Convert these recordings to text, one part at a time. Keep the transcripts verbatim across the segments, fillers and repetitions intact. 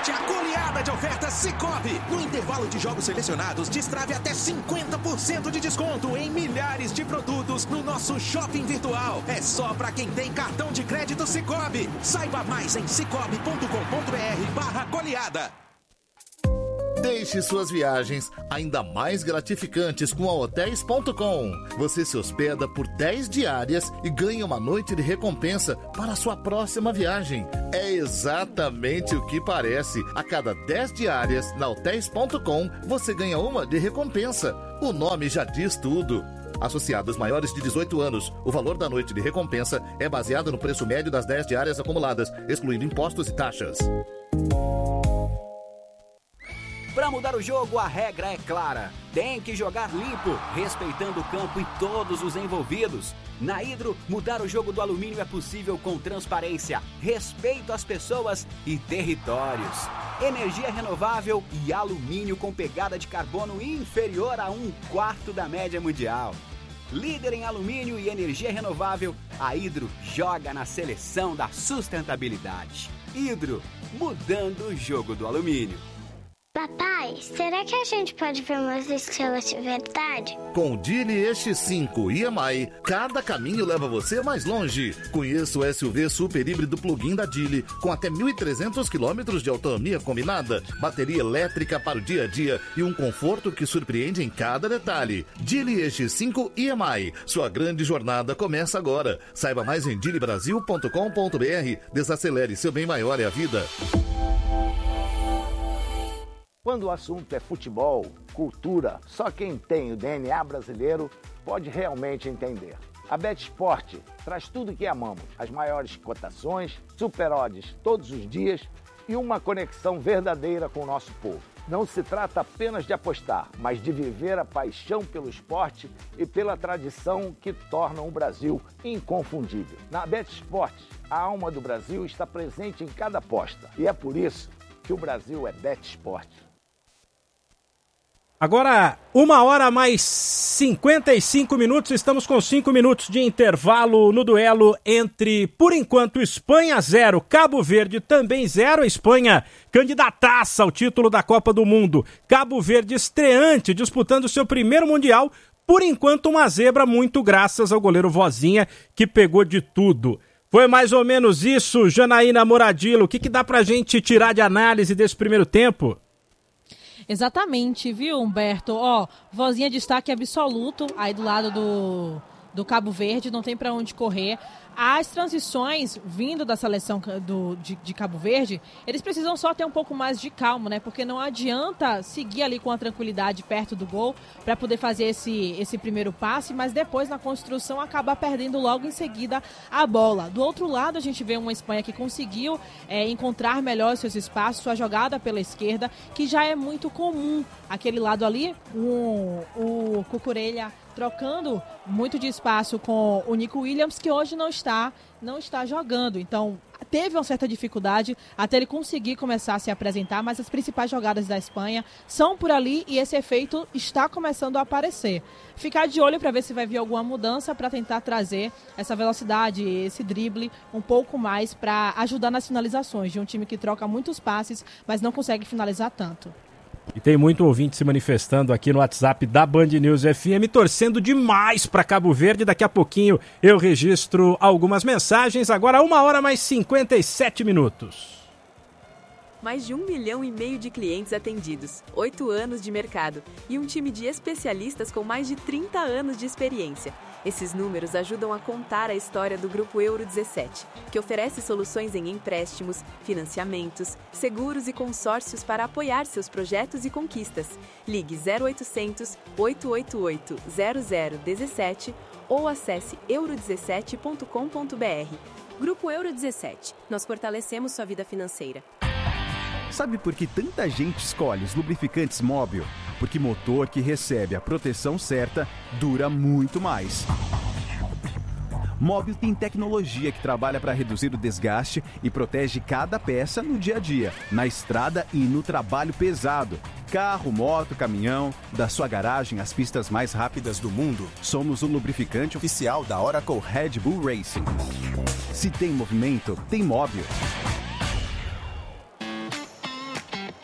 Aproveite a goleada de ofertas Sicoob. No intervalo de jogos selecionados, destrave até cinquenta por cento de desconto em milhares de produtos no nosso shopping virtual. É só para quem tem cartão de crédito Sicoob. Saiba mais em cicobi ponto com ponto br barra goleada. Deixe suas viagens ainda mais gratificantes com a hotéis ponto com. Você se hospeda por dez diárias e ganha uma noite de recompensa para a sua próxima viagem. É exatamente o que parece. A cada dez diárias na hotéis ponto com, você ganha uma de recompensa. O nome já diz tudo. Associados maiores de dezoito anos, o valor da noite de recompensa é baseado no preço médio das dez diárias acumuladas, excluindo impostos e taxas. Para mudar o jogo, a regra é clara. Tem que jogar limpo, respeitando o campo e todos os envolvidos. Na Hidro, mudar o jogo do alumínio é possível com transparência, respeito às pessoas e territórios. Energia renovável e alumínio com pegada de carbono inferior a um quarto da média mundial. Líder em alumínio e energia renovável, a Hidro joga na seleção da sustentabilidade. Hidro, mudando o jogo do alumínio. Papai, será que a gente pode ver umas estrelas de verdade? Com o Geely E X cinco e M I, cada caminho leva você mais longe. Conheça o S U V super híbrido plug-in da Geely, com até mil e trezentos quilômetros de autonomia combinada, bateria elétrica para o dia a dia e um conforto que surpreende em cada detalhe. Geely E X cinco e M I, sua grande jornada começa agora. Saiba mais em geely brasil ponto com ponto br. Desacelere, seu bem maior é a vida. Quando o assunto é futebol, cultura, só quem tem o D N A brasileiro pode realmente entender. A BetSport traz tudo que amamos, as maiores cotações, super odds todos os dias e uma conexão verdadeira com o nosso povo. Não se trata apenas de apostar, mas de viver a paixão pelo esporte e pela tradição que tornam o Brasil inconfundível. Na BetSport, a alma do Brasil está presente em cada aposta e é por isso que o Brasil é BetSport. Agora, uma hora mais cinquenta e cinco minutos, estamos com cinco minutos de intervalo no duelo entre, por enquanto, Espanha zero, Cabo Verde também zero. Espanha candidataça ao título da Copa do Mundo. Cabo Verde estreante, disputando seu primeiro Mundial. Por enquanto, uma zebra, muito graças ao goleiro Vozinha, que pegou de tudo. Foi mais ou menos isso, Janaína Moradillo. O que, que dá pra gente tirar de análise desse primeiro tempo? Exatamente, viu, Humberto? Ó, Vozinha destaque absoluto aí do lado do, do Cabo Verde, não tem para onde correr. As transições vindo da seleção do, de, de Cabo Verde, eles precisam só ter um pouco mais de calma, né? Porque não adianta seguir ali com a tranquilidade perto do gol para poder fazer esse, esse primeiro passe, mas depois na construção acabar perdendo logo em seguida a bola. Do outro lado, a gente vê uma Espanha que conseguiu é, encontrar melhor seus espaços, sua jogada pela esquerda, que já é muito comum. Aquele lado ali, o, o Cucurella trocando muito de espaço com o Nico Williams, que hoje não está, não está jogando. Então, teve uma certa dificuldade até ele conseguir começar a se apresentar, mas as principais jogadas da Espanha são por ali e esse efeito está começando a aparecer. Ficar de olho para ver se vai vir alguma mudança para tentar trazer essa velocidade, esse drible um pouco mais para ajudar nas finalizações de um time que troca muitos passes, mas não consegue finalizar tanto. E tem muito ouvinte se manifestando aqui no WhatsApp da Band News F M, torcendo demais para Cabo Verde. Daqui a pouquinho eu registro algumas mensagens. Agora uma hora mais cinquenta e sete minutos. Mais de um milhão e meio de clientes atendidos, oito anos de mercado e um time de especialistas com mais de trinta anos de experiência. Esses números ajudam a contar a história do Grupo Euro dezessete, que oferece soluções em empréstimos, financiamentos, seguros e consórcios para apoiar seus projetos e conquistas. Ligue zero oitocentos, oito oito oito, zero zero um sete ou acesse euro dezessete ponto com ponto br. Grupo Euro dezessete. Nós fortalecemos sua vida financeira. Sabe por que tanta gente escolhe os lubrificantes Móbil? Porque motor que recebe a proteção certa dura muito mais. Móbil tem tecnologia que trabalha para reduzir o desgaste e protege cada peça no dia a dia, na estrada e no trabalho pesado. Carro, moto, caminhão, da sua garagem às pistas mais rápidas do mundo, somos o lubrificante oficial da Oracle Red Bull Racing. Se tem movimento, tem Móbil.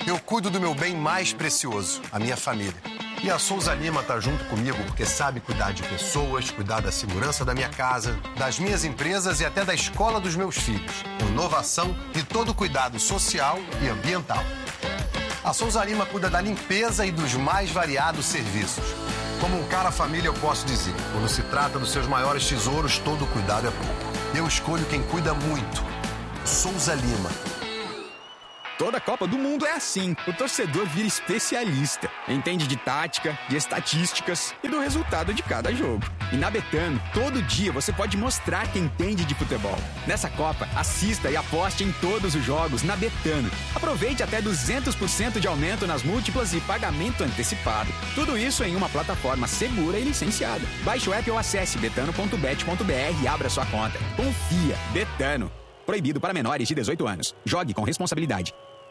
Eu cuido do meu bem mais precioso, a minha família. E a Souza Lima tá junto comigo porque sabe cuidar de pessoas, cuidar da segurança da minha casa, das minhas empresas e até da escola dos meus filhos. Inovação e todo cuidado social e ambiental. A Souza Lima cuida da limpeza e dos mais variados serviços. Como um cara família, eu posso dizer, quando se trata dos seus maiores tesouros, todo cuidado é pouco. Eu escolho quem cuida muito. Souza Lima. Toda Copa do Mundo é assim. O torcedor vira especialista. Entende de tática, de estatísticas e do resultado de cada jogo. E na Betano, todo dia você pode mostrar que entende de futebol. Nessa Copa, assista e aposte em todos os jogos na Betano. Aproveite até duzentos por cento de aumento nas múltiplas e pagamento antecipado. Tudo isso em uma plataforma segura e licenciada. Baixe o app ou acesse betano ponto bet ponto b r e abra sua conta. Confia. Betano. Proibido para menores de dezoito anos. Jogue com responsabilidade.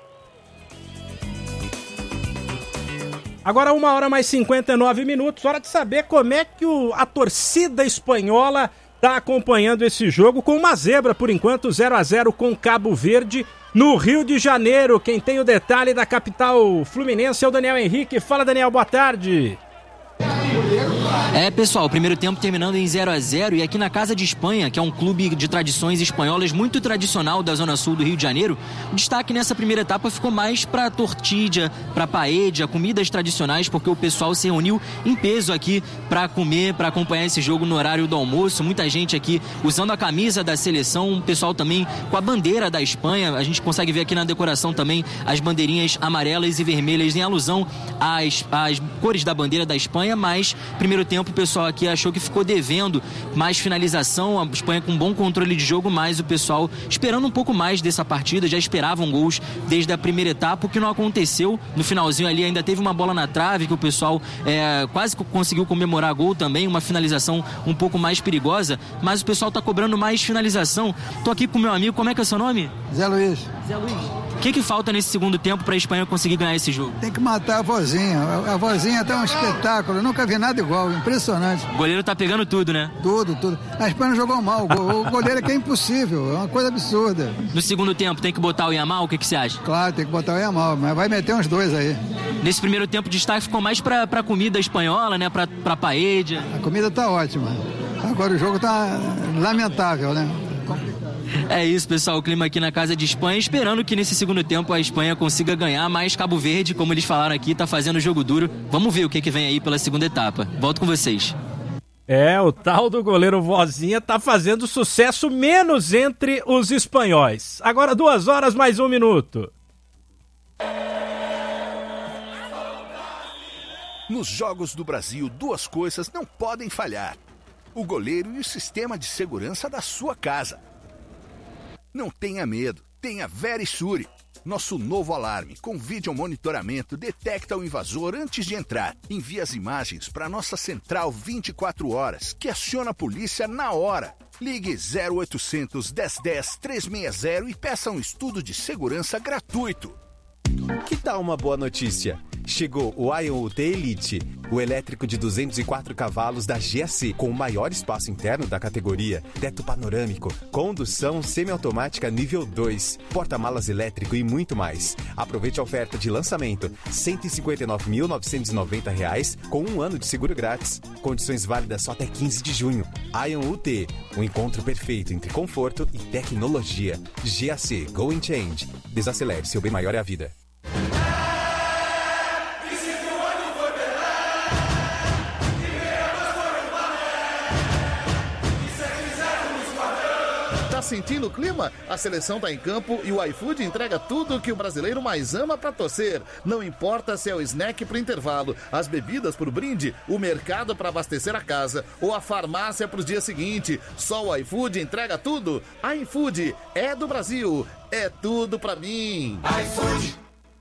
Agora uma hora mais cinquenta e nove minutos, hora de saber como é que o, a torcida espanhola está acompanhando esse jogo com uma zebra, por enquanto, zero a zero com Cabo Verde no Rio de Janeiro. Quem tem o detalhe da capital fluminense é o Daniel Henrique. Fala, Daniel, boa tarde. É, pessoal, o primeiro tempo terminando em zero a zero e aqui na Casa de Espanha, que é um clube de tradições espanholas muito tradicional da zona sul do Rio de Janeiro, o destaque nessa primeira etapa ficou mais para tortilha, para paella, comidas tradicionais, porque o pessoal se reuniu em peso aqui para comer, para acompanhar esse jogo no horário do almoço. Muita gente aqui usando a camisa da seleção, o pessoal também com a bandeira da Espanha. A gente consegue ver aqui na decoração também as bandeirinhas amarelas e vermelhas em alusão às, às cores da bandeira da Espanha, mas primeiro tempo o pessoal aqui achou que ficou devendo mais finalização, a Espanha com bom controle de jogo, mas o pessoal esperando um pouco mais dessa partida, já esperavam gols desde a primeira etapa, o que não aconteceu. No finalzinho ali ainda teve uma bola na trave que o pessoal é, quase conseguiu comemorar gol também, uma finalização um pouco mais perigosa, mas o pessoal tá cobrando mais finalização. Tô aqui com o meu amigo, como é que é o seu nome? Zé Luiz. Zé Luiz. O que que falta nesse segundo tempo para a Espanha conseguir ganhar esse jogo? Tem que matar a vozinha. A, a vozinha tá um espetáculo. Eu nunca vi nada igual. Impressionante. O goleiro tá pegando tudo, né? Tudo, tudo. A Espanha jogou mal. O, o goleiro aqui é impossível. É uma coisa absurda. No segundo tempo tem que botar o Yamal? O que que você acha? Claro, tem que botar o Yamal. Mas vai meter uns dois aí. Nesse primeiro tempo, o destaque ficou mais pra, pra comida espanhola, né? Pra, pra paella. A comida tá ótima. Agora o jogo tá lamentável, né? É isso, pessoal, o clima aqui na Casa de Espanha, esperando que nesse segundo tempo a Espanha consiga ganhar, mas Cabo Verde, como eles falaram aqui, tá fazendo jogo duro. Vamos ver o que que vem aí pela segunda etapa. Volto com vocês. É, o tal do goleiro Vozinha tá fazendo sucesso menos entre os espanhóis. Agora duas horas mais um minuto. Nos Jogos do Brasil, duas coisas não podem falhar: o goleiro e o sistema de segurança da sua casa. Não tenha medo, tenha Verisure. Nosso novo alarme com vídeo monitoramento detecta o invasor antes de entrar. Envia as imagens para nossa central vinte e quatro horas, que aciona a polícia na hora. Ligue zero oitocentos, dez dez, trezentos e sessenta e peça um estudo de segurança gratuito. Que tal uma boa notícia? Chegou o Ion U T Elite, o elétrico de duzentos e quatro cavalos da G A C, com o maior espaço interno da categoria, teto panorâmico, condução semiautomática nível dois, porta-malas elétrico e muito mais. Aproveite a oferta de lançamento, cento e cinquenta e nove mil novecentos e noventa reais, com um ano de seguro grátis. Condições válidas só até quinze de junho. Ion U T, o encontro perfeito entre conforto e tecnologia. G A C, Go and Change. Desacelere, seu bem maior é a vida. Tá sentindo o clima? A seleção tá em campo e o iFood entrega tudo o que o brasileiro mais ama pra torcer. Não importa se é o snack pro intervalo, as bebidas pro brinde, o mercado pra abastecer a casa ou a farmácia pros dias seguintes. Só o iFood entrega tudo. iFood é do Brasil, é tudo pra mim. iFood.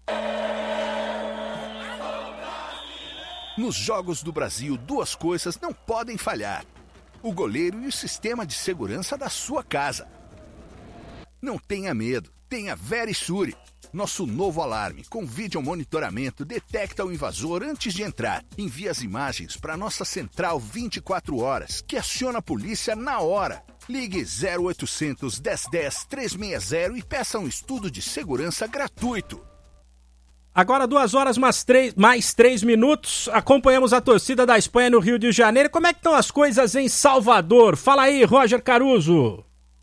Nos Jogos do Brasil, duas coisas não podem falhar: o goleiro e o sistema de segurança da sua casa. Não tenha medo, tenha Verisure. Nosso novo alarme com vídeo monitoramento detecta o invasor antes de entrar. Envia as imagens para nossa central vinte e quatro horas, que aciona a polícia na hora. Ligue zero oitocentos, dez dez, trezentos e sessenta e peça um estudo de segurança gratuito. Agora duas horas mais três, mais três minutos, acompanhamos a torcida da Espanha no Rio de Janeiro. Como é que estão as coisas em Salvador? Fala aí, Roger Caruso.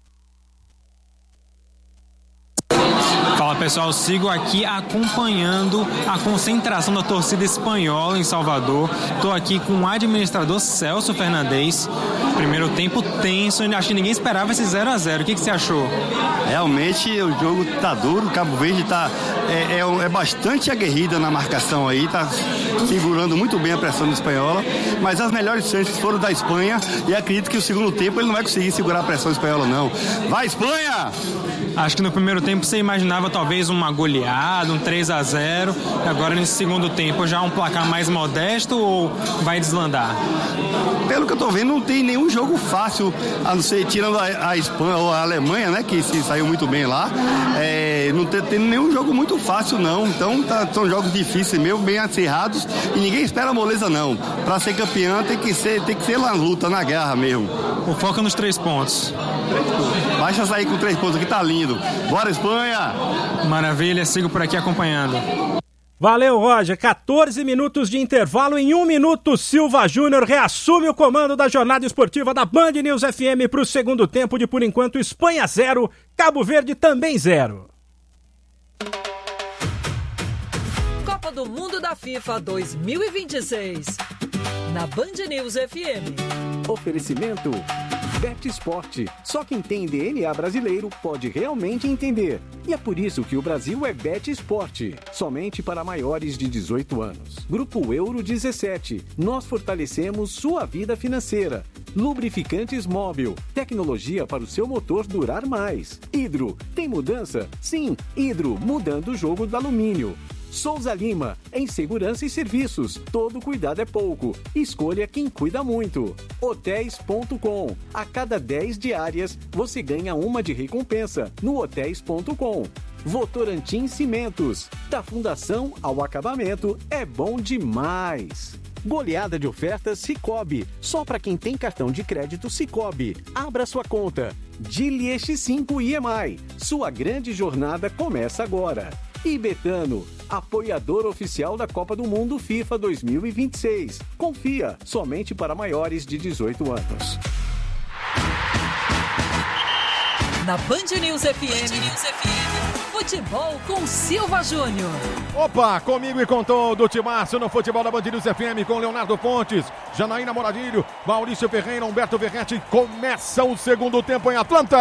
Fala pessoal, sigo aqui acompanhando a concentração da torcida espanhola em Salvador. Estou aqui com o administrador Celso Fernandes. Primeiro tempo tenso, acho que ninguém esperava esse zero a zero. O que, que você achou? Realmente o jogo tá duro, o Cabo Verde tá, é, é, é bastante aguerrida na marcação aí, tá segurando muito bem a pressão da espanhola, mas as melhores chances foram da Espanha e acredito que o segundo tempo ele não vai conseguir segurar a pressão espanhola não. Vai Espanha! Acho que no primeiro tempo você imaginava talvez uma goleada, um três a zero, e agora nesse segundo tempo já um placar mais modesto ou vai deslandar? Pelo que eu tô vendo, não tem nenhum jogo fácil, a não ser tirando a, a Espanha ou a Alemanha, né, que se saiu muito bem lá, é, não tem, tem nenhum jogo muito fácil não, então tá, são jogos difíceis mesmo, bem acirrados, e ninguém espera moleza não. Para ser campeão tem que ser, tem que ser na luta, na guerra mesmo. O foco é nos três pontos. Três pontos. Basta sair com três pontos aqui, tá lindo. Bora Espanha! Maravilha, sigo por aqui acompanhando. Valeu, Roger. quatorze minutos de intervalo. Em um minuto, Silva Júnior reassume o comando da jornada esportiva da Band News F M para o segundo tempo de, por enquanto, Espanha zero, Cabo Verde também zero. Copa do Mundo da FIFA dois mil e vinte e seis. Na Band News F M. Oferecimento Bet Esporte. Só quem tem D N A brasileiro pode realmente entender. E é por isso que o Brasil é Bet Esporte. Somente para maiores de dezoito anos. Grupo Euro dezessete. Nós fortalecemos sua vida financeira. Lubrificantes Móvel. Tecnologia para o seu motor durar mais. Hidro. Tem mudança? Sim. Hidro. Mudando o jogo do alumínio. Souza Lima, em segurança e serviços, todo cuidado é pouco. Escolha quem cuida muito. Hotéis ponto com. A cada dez diárias, você ganha uma de recompensa no hotéis ponto com. Votorantim Cimentos. Da fundação ao acabamento, é bom demais. Goleada de ofertas Sicoob. Só para quem tem cartão de crédito Sicoob. Abra sua conta. Dili X cinco I M I. Sua grande jornada começa agora. E Betano, apoiador oficial da Copa do Mundo FIFA dois mil e vinte e seis. Confia, somente para maiores de dezoito anos. Na Band News F M, Band News F M, futebol com Silva Júnior. Opa, comigo e com todo o timaço no futebol da Band News F M, com Leonardo Pontes, Janaína Moradilho, Maurício Ferreira, Humberto Verretti. Começa o segundo tempo em Atlanta.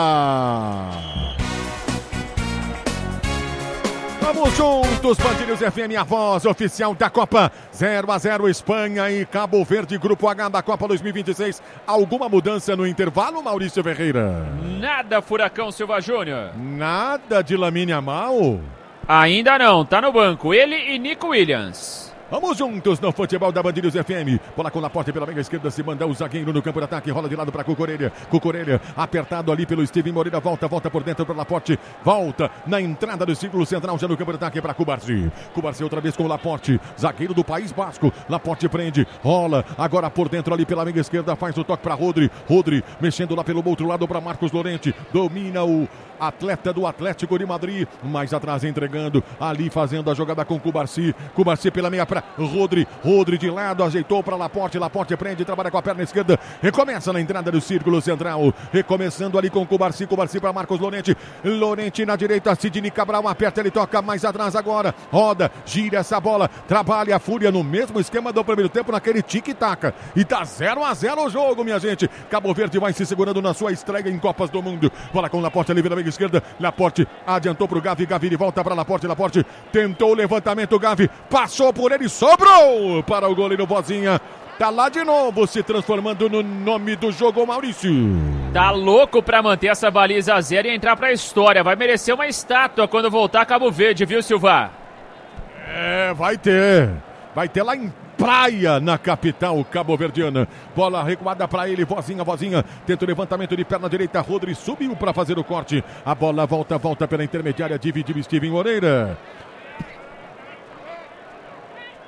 Vamos juntos, Band News F M, a voz oficial da Copa. zero a zero Espanha e Cabo Verde, Grupo H da Copa dois mil e vinte e seis. Alguma mudança no intervalo, Maurício Ferreira? Nada, Furacão Silva Júnior. Nada de Lamine Yamal? Ainda não, tá no banco. Ele e Nico Williams. Vamos juntos no futebol da Band News F M. Bola com Laporte pela meia esquerda, se manda o zagueiro no campo de ataque, rola de lado para Cucurella. Cucurella apertado ali pelo Steven Moreira, volta, volta por dentro para Laporte, volta na entrada do círculo central, já no campo de ataque para Cubarci. Cubarci outra vez com o Laporte, zagueiro do País Basco. Laporte prende, rola, agora por dentro ali pela meia esquerda, faz o toque para Rodri. Rodri mexendo lá pelo outro lado para Marcos Llorente, domina o atleta do Atlético de Madrid, mais atrás entregando, ali fazendo a jogada com Cubarci. Cubarci pela meia para Rodri, Rodri de lado, ajeitou para Laporte, Laporte prende, trabalha com a perna esquerda, recomeça na entrada do círculo central, recomeçando ali com Cubarci, Cubarci para Marcos Llorente, Llorente na direita, Sidney Cabral aperta, ele toca mais atrás agora, roda, gira essa bola, trabalha a Fúria no mesmo esquema do primeiro tempo, naquele tic-tac, e tá zero a zero o jogo, minha gente. Cabo Verde vai se segurando na sua estreia em Copas do Mundo, bola com Laporte ali, vira meio esquerda, Laporte adiantou pro Gavi, Gavi de volta para Laporte, Laporte tentou o levantamento, Gavi passou por ele, sobrou para o goleiro Vozinha. Tá lá de novo, se transformando no nome do jogo, Maurício. Tá louco pra manter essa baliza a zero e entrar pra história. Vai merecer uma estátua quando voltar a Cabo Verde, viu, Silva? É, vai ter. Vai ter lá em Praia, na capital cabo-verdiana. Bola recuada para ele, Vozinha, Vozinha. Tenta o levantamento de perna direita, Rodri subiu para fazer o corte. A bola volta, volta pela intermediária, dividiu Steven Moreira.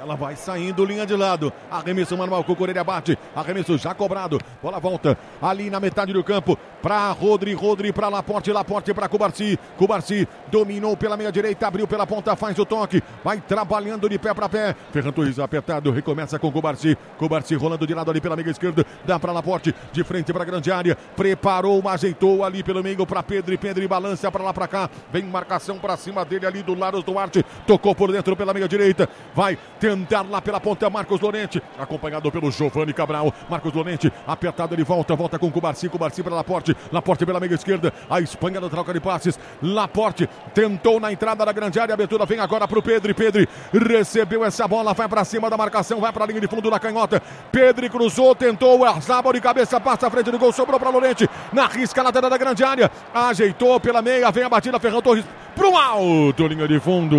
Ela vai saindo, linha de lado. Arremesso manual, Cucurella bate. Arremesso já cobrado. Bola volta ali na metade do campo. Pra Rodri, Rodri pra Laporte. Laporte pra Cubarsi. Cubarsi dominou pela meia direita. Abriu pela ponta, faz o toque. Vai trabalhando de pé pra pé. Ferran Torres apertado. Recomeça com Cubarsi. Cubarsi rolando de lado ali pela meia esquerda. Dá pra Laporte. De frente pra grande área. Preparou, ajeitou ali pelo meio pra Pedro. Pedro balança pra lá pra cá. Vem marcação pra cima dele ali do lado do Duarte. Tocou por dentro pela meia direita. Vai tentar lá pela ponta Marcos Lorente, acompanhado pelo Giovanni Cabral. Marcos Lorente, apertado, ele volta, volta com Cubarsi, Cubarsi para Laporte, Laporte pela meia esquerda, a Espanha na troca de passes, Laporte tentou na entrada da grande área, a abertura vem agora pro Pedro, Pedro recebeu essa bola, vai para cima da marcação, vai para a linha de fundo da canhota, Pedro cruzou, tentou, o Arzabal de cabeça, passa à frente do gol, sobrou para Lorente, na risca lateral da grande área, ajeitou pela meia, vem a batida, Ferran Torres pro alto, linha de fundo.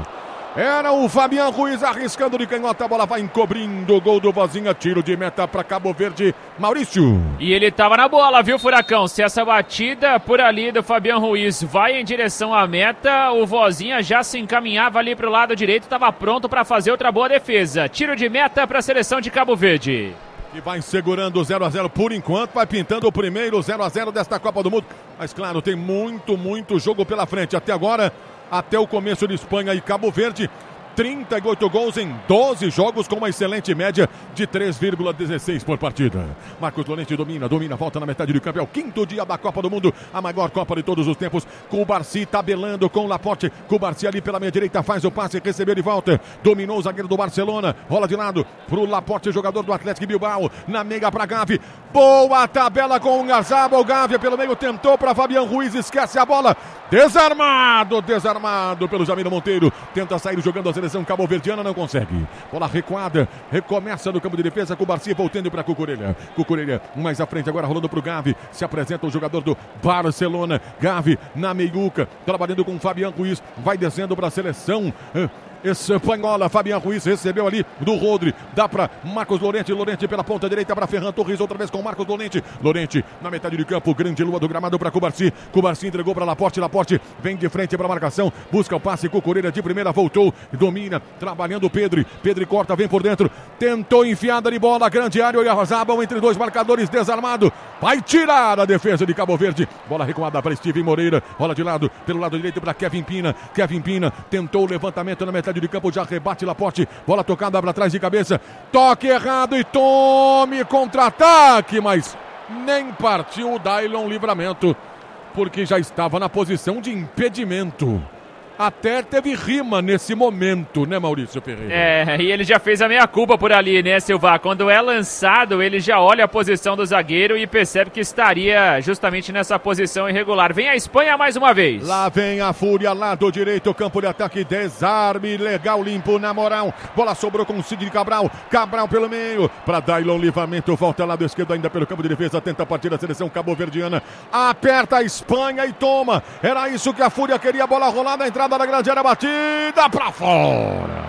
Era o Fabián Ruiz arriscando de canhota, a bola vai encobrindo o gol do Vozinha, tiro de meta para Cabo Verde, Maurício. E ele tava na bola, viu, Furacão? Se essa batida por ali do Fabián Ruiz vai em direção à meta, o Vozinha já se encaminhava ali pro lado direito, estava pronto para fazer outra boa defesa. Tiro de meta para a seleção de Cabo Verde. E vai segurando o zero a zero por enquanto, vai pintando o primeiro zero a zero desta Copa do Mundo. Mas claro, tem muito, muito jogo pela frente. Até agora, até o começo de Espanha e Cabo Verde, trinta e oito gols em doze jogos, com uma excelente média de três vírgula dezesseis por partida. Marcos Lorente domina, domina, volta na metade do campo. É o quinto dia da Copa do Mundo, a maior Copa de todos os tempos. Cubarsi tabelando com o Laporte. Cubarsi ali pela meia direita, faz o passe, recebeu de volta. Dominou o zagueiro do Barcelona. Rola de lado pro Laporte, jogador do Atlético Bilbao. Na meia pra Gavi. Boa tabela com o Arzabal. Gavi pelo meio, tentou para Fabián Ruiz, esquece a bola. Desarmado, desarmado pelo Jamiro Monteiro. Tenta sair jogando a seleção cabo-verdiana, não consegue. Bola recuada, recomeça no campo de defesa com o Cubarsi voltando para Cucurella. Cucurella mais à frente agora, rolando para o Gavi. Se apresenta o jogador do Barcelona. Gavi na meiuca, trabalhando com o Fabián Ruiz. Vai descendo para a seleção espanhola. Fabián Ruiz recebeu ali do Rodri, dá para Marcos Lorente, Lorente pela ponta direita para Ferran Torres, outra vez com Marcos Lorente, Lorente na metade do campo, grande lua do gramado para Cubarsi, Cubarsi entregou para Laporte, Laporte vem de frente para a marcação, busca o passe, Cucurella de primeira, voltou, domina, trabalhando o Pedro, Pedro corta, vem por dentro, tentou enfiada de bola, grande área, e Arzabal entre dois marcadores, desarmado, vai tirar a defesa de Cabo Verde, bola recuada para Steven Moreira, rola de lado, pelo lado direito para Kevin Pina, Kevin Pina tentou o levantamento na metade de campo, já rebate Laporte, bola tocada para trás de cabeça, toque errado e tome contra-ataque, mas nem partiu o Dailon Livramento, porque já estava na posição de impedimento. Até teve rima nesse momento, né, Maurício Ferreira? É, e ele já fez a meia-culpa por ali, né, Silva? Quando é lançado, ele já olha a posição do zagueiro e percebe que estaria justamente nessa posição irregular. Vem a Espanha mais uma vez. Lá vem a Fúria, lado direito, campo de ataque, desarme, legal, limpo, na moral. Bola sobrou com o Sidney Cabral, Cabral pelo meio, para Dailon Livramento, volta lado esquerdo ainda pelo campo de defesa, tenta partir a seleção cabo-verdiana, aperta a Espanha e toma. Era isso que a Fúria queria, bola rolada, entrada da grande área, batida pra fora.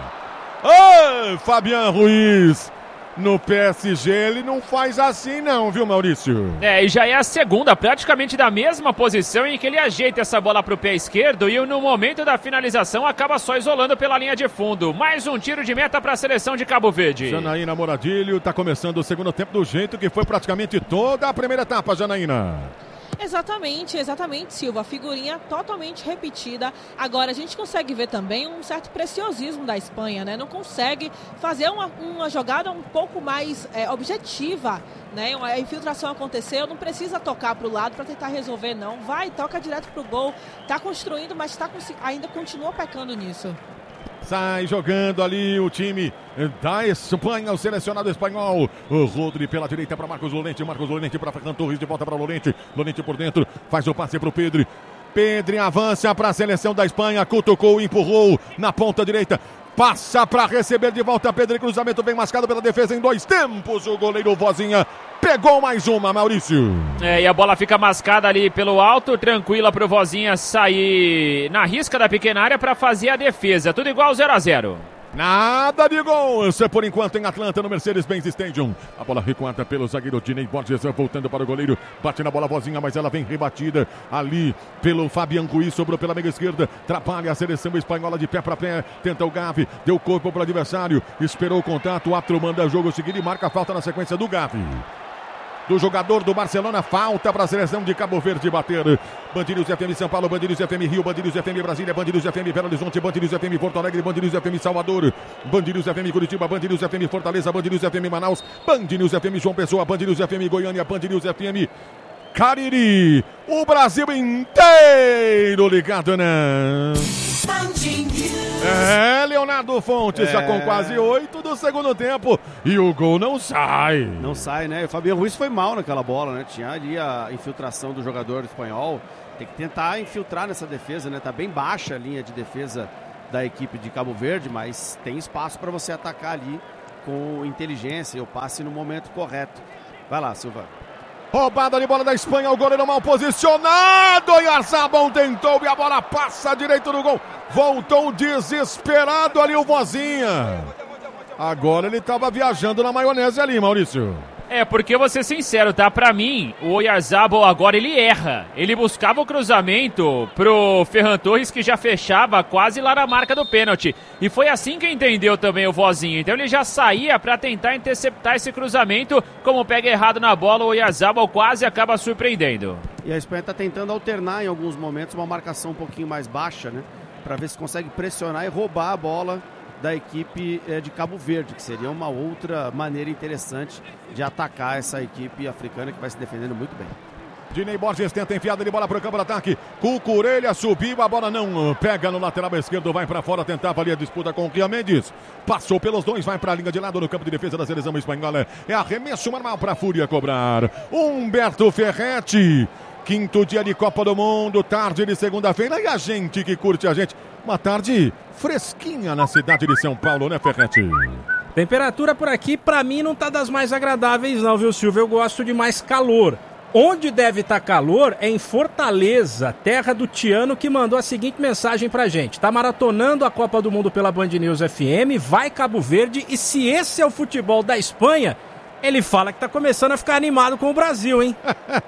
Ai, Fabián Ruiz. No P S G ele não faz assim não, viu, Maurício? É, e já é a segunda, praticamente da mesma posição em que ele ajeita essa bola pro pé esquerdo e no momento da finalização acaba só isolando pela linha de fundo. Mais um tiro de meta para a seleção de Cabo Verde. Janaína Moradilho tá começando o segundo tempo do jeito que foi praticamente toda a primeira etapa, Janaína. Exatamente, exatamente, Silva. Figurinha totalmente repetida. Agora, a gente consegue ver também um certo preciosismo da Espanha, né? Não consegue fazer uma, uma jogada um pouco mais é, objetiva, né? A infiltração aconteceu, não precisa tocar para o lado para tentar resolver, não. Vai, toca direto pro gol. Tá construindo, mas tá, ainda continua pecando nisso. Sai jogando ali o time da Espanha, o selecionado espanhol. O Rodri pela direita para Marcos Lorente. Marcos Lorente para Ferran Torres, de volta para Lorente. Lorente por dentro, faz o passe para o Pedro. Pedro avança para a seleção da Espanha. Cutucou, empurrou na ponta direita. Passa para receber de volta Pedro. Cruzamento bem mascado pela defesa em dois tempos. O goleiro Vozinha pegou mais uma, Maurício. É, e a bola fica mascada ali pelo alto, tranquila pro Vozinha sair na risca da pequena área para fazer a defesa. Tudo igual zero a zero. Nada de gols, por enquanto em Atlanta, no Mercedes-Benz Stadium. A bola recuada pelo zagueiro Dinei Borges, voltando para o goleiro, bate na bola Vozinha, mas ela vem rebatida ali pelo Fabian Ruiz, sobrou pela meia esquerda, atrapalha a seleção espanhola de pé para pé, tenta o Gavi, deu corpo para o adversário, esperou o contato, o árbitro manda jogo seguido e marca a falta na sequência do Gavi. Do jogador do Barcelona, falta para a seleção de Cabo Verde bater. Band News F M São Paulo, Band News F M Rio, Band News F M Brasília, Band News F M Belo Horizonte, Band News F M Porto Alegre, Band News F M Salvador, Band News F M Curitiba, Band News F M Fortaleza, Band News F M Manaus, Band News F M João Pessoa, Band News F M Goiânia, Band News F M Cariri. O Brasil inteiro ligado, né? É, Leonardo Fontes é. já com quase oito do segundo tempo e o gol não sai. Não sai, né? O Fabian Ruiz foi mal naquela bola, né? Tinha ali a infiltração do jogador espanhol. Tem que tentar infiltrar nessa defesa, né? Tá bem baixa a linha de defesa da equipe de Cabo Verde, mas tem espaço para você atacar ali com inteligência e o passe no momento correto. Vai lá, Silva. Roubada de bola da Espanha, o goleiro mal posicionado. E Arzabal tentou e a bola passa direito no gol. Voltou desesperado ali o Vozinha. Agora ele estava viajando na maionese ali, Maurício. É, porque eu vou ser sincero, tá? Pra mim, o Oyarzabal agora ele erra. Ele buscava o cruzamento pro Ferran Torres, que já fechava quase lá na marca do pênalti. E foi assim que entendeu também o Vozinha. Então ele já saía pra tentar interceptar esse cruzamento. Como pega errado na bola, o Oyarzabal quase acaba surpreendendo. E a Espanha tá tentando alternar em alguns momentos uma marcação um pouquinho mais baixa, né? Pra ver se consegue pressionar e roubar a bola da equipe é, de Cabo Verde, que seria uma outra maneira interessante de atacar essa equipe africana que vai se defendendo muito bem. Dinei Borges tenta enfiada de bola para o campo de ataque. Cucurella subiu, a bola não pega no lateral esquerdo, vai para fora, tentava ali a disputa com o Ria Mendes. Passou pelos dois, vai para a linha de lado no campo de defesa da seleção espanhola. É arremesso normal para a Fúria cobrar. Humberto Ferretti. Quinto dia de Copa do Mundo, tarde de segunda-feira, e a gente que curte a gente. Uma tarde fresquinha na cidade de São Paulo, né, Ferretti? Temperatura por aqui, pra mim, não tá das mais agradáveis não, viu, Silvio? Eu gosto de mais calor. Onde deve estar calor é em Fortaleza, terra do Tiano, que mandou a seguinte mensagem pra gente. Tá maratonando a Copa do Mundo pela Band News F M, vai Cabo Verde, e se esse é o futebol da Espanha, ele fala que tá começando a ficar animado com o Brasil, hein?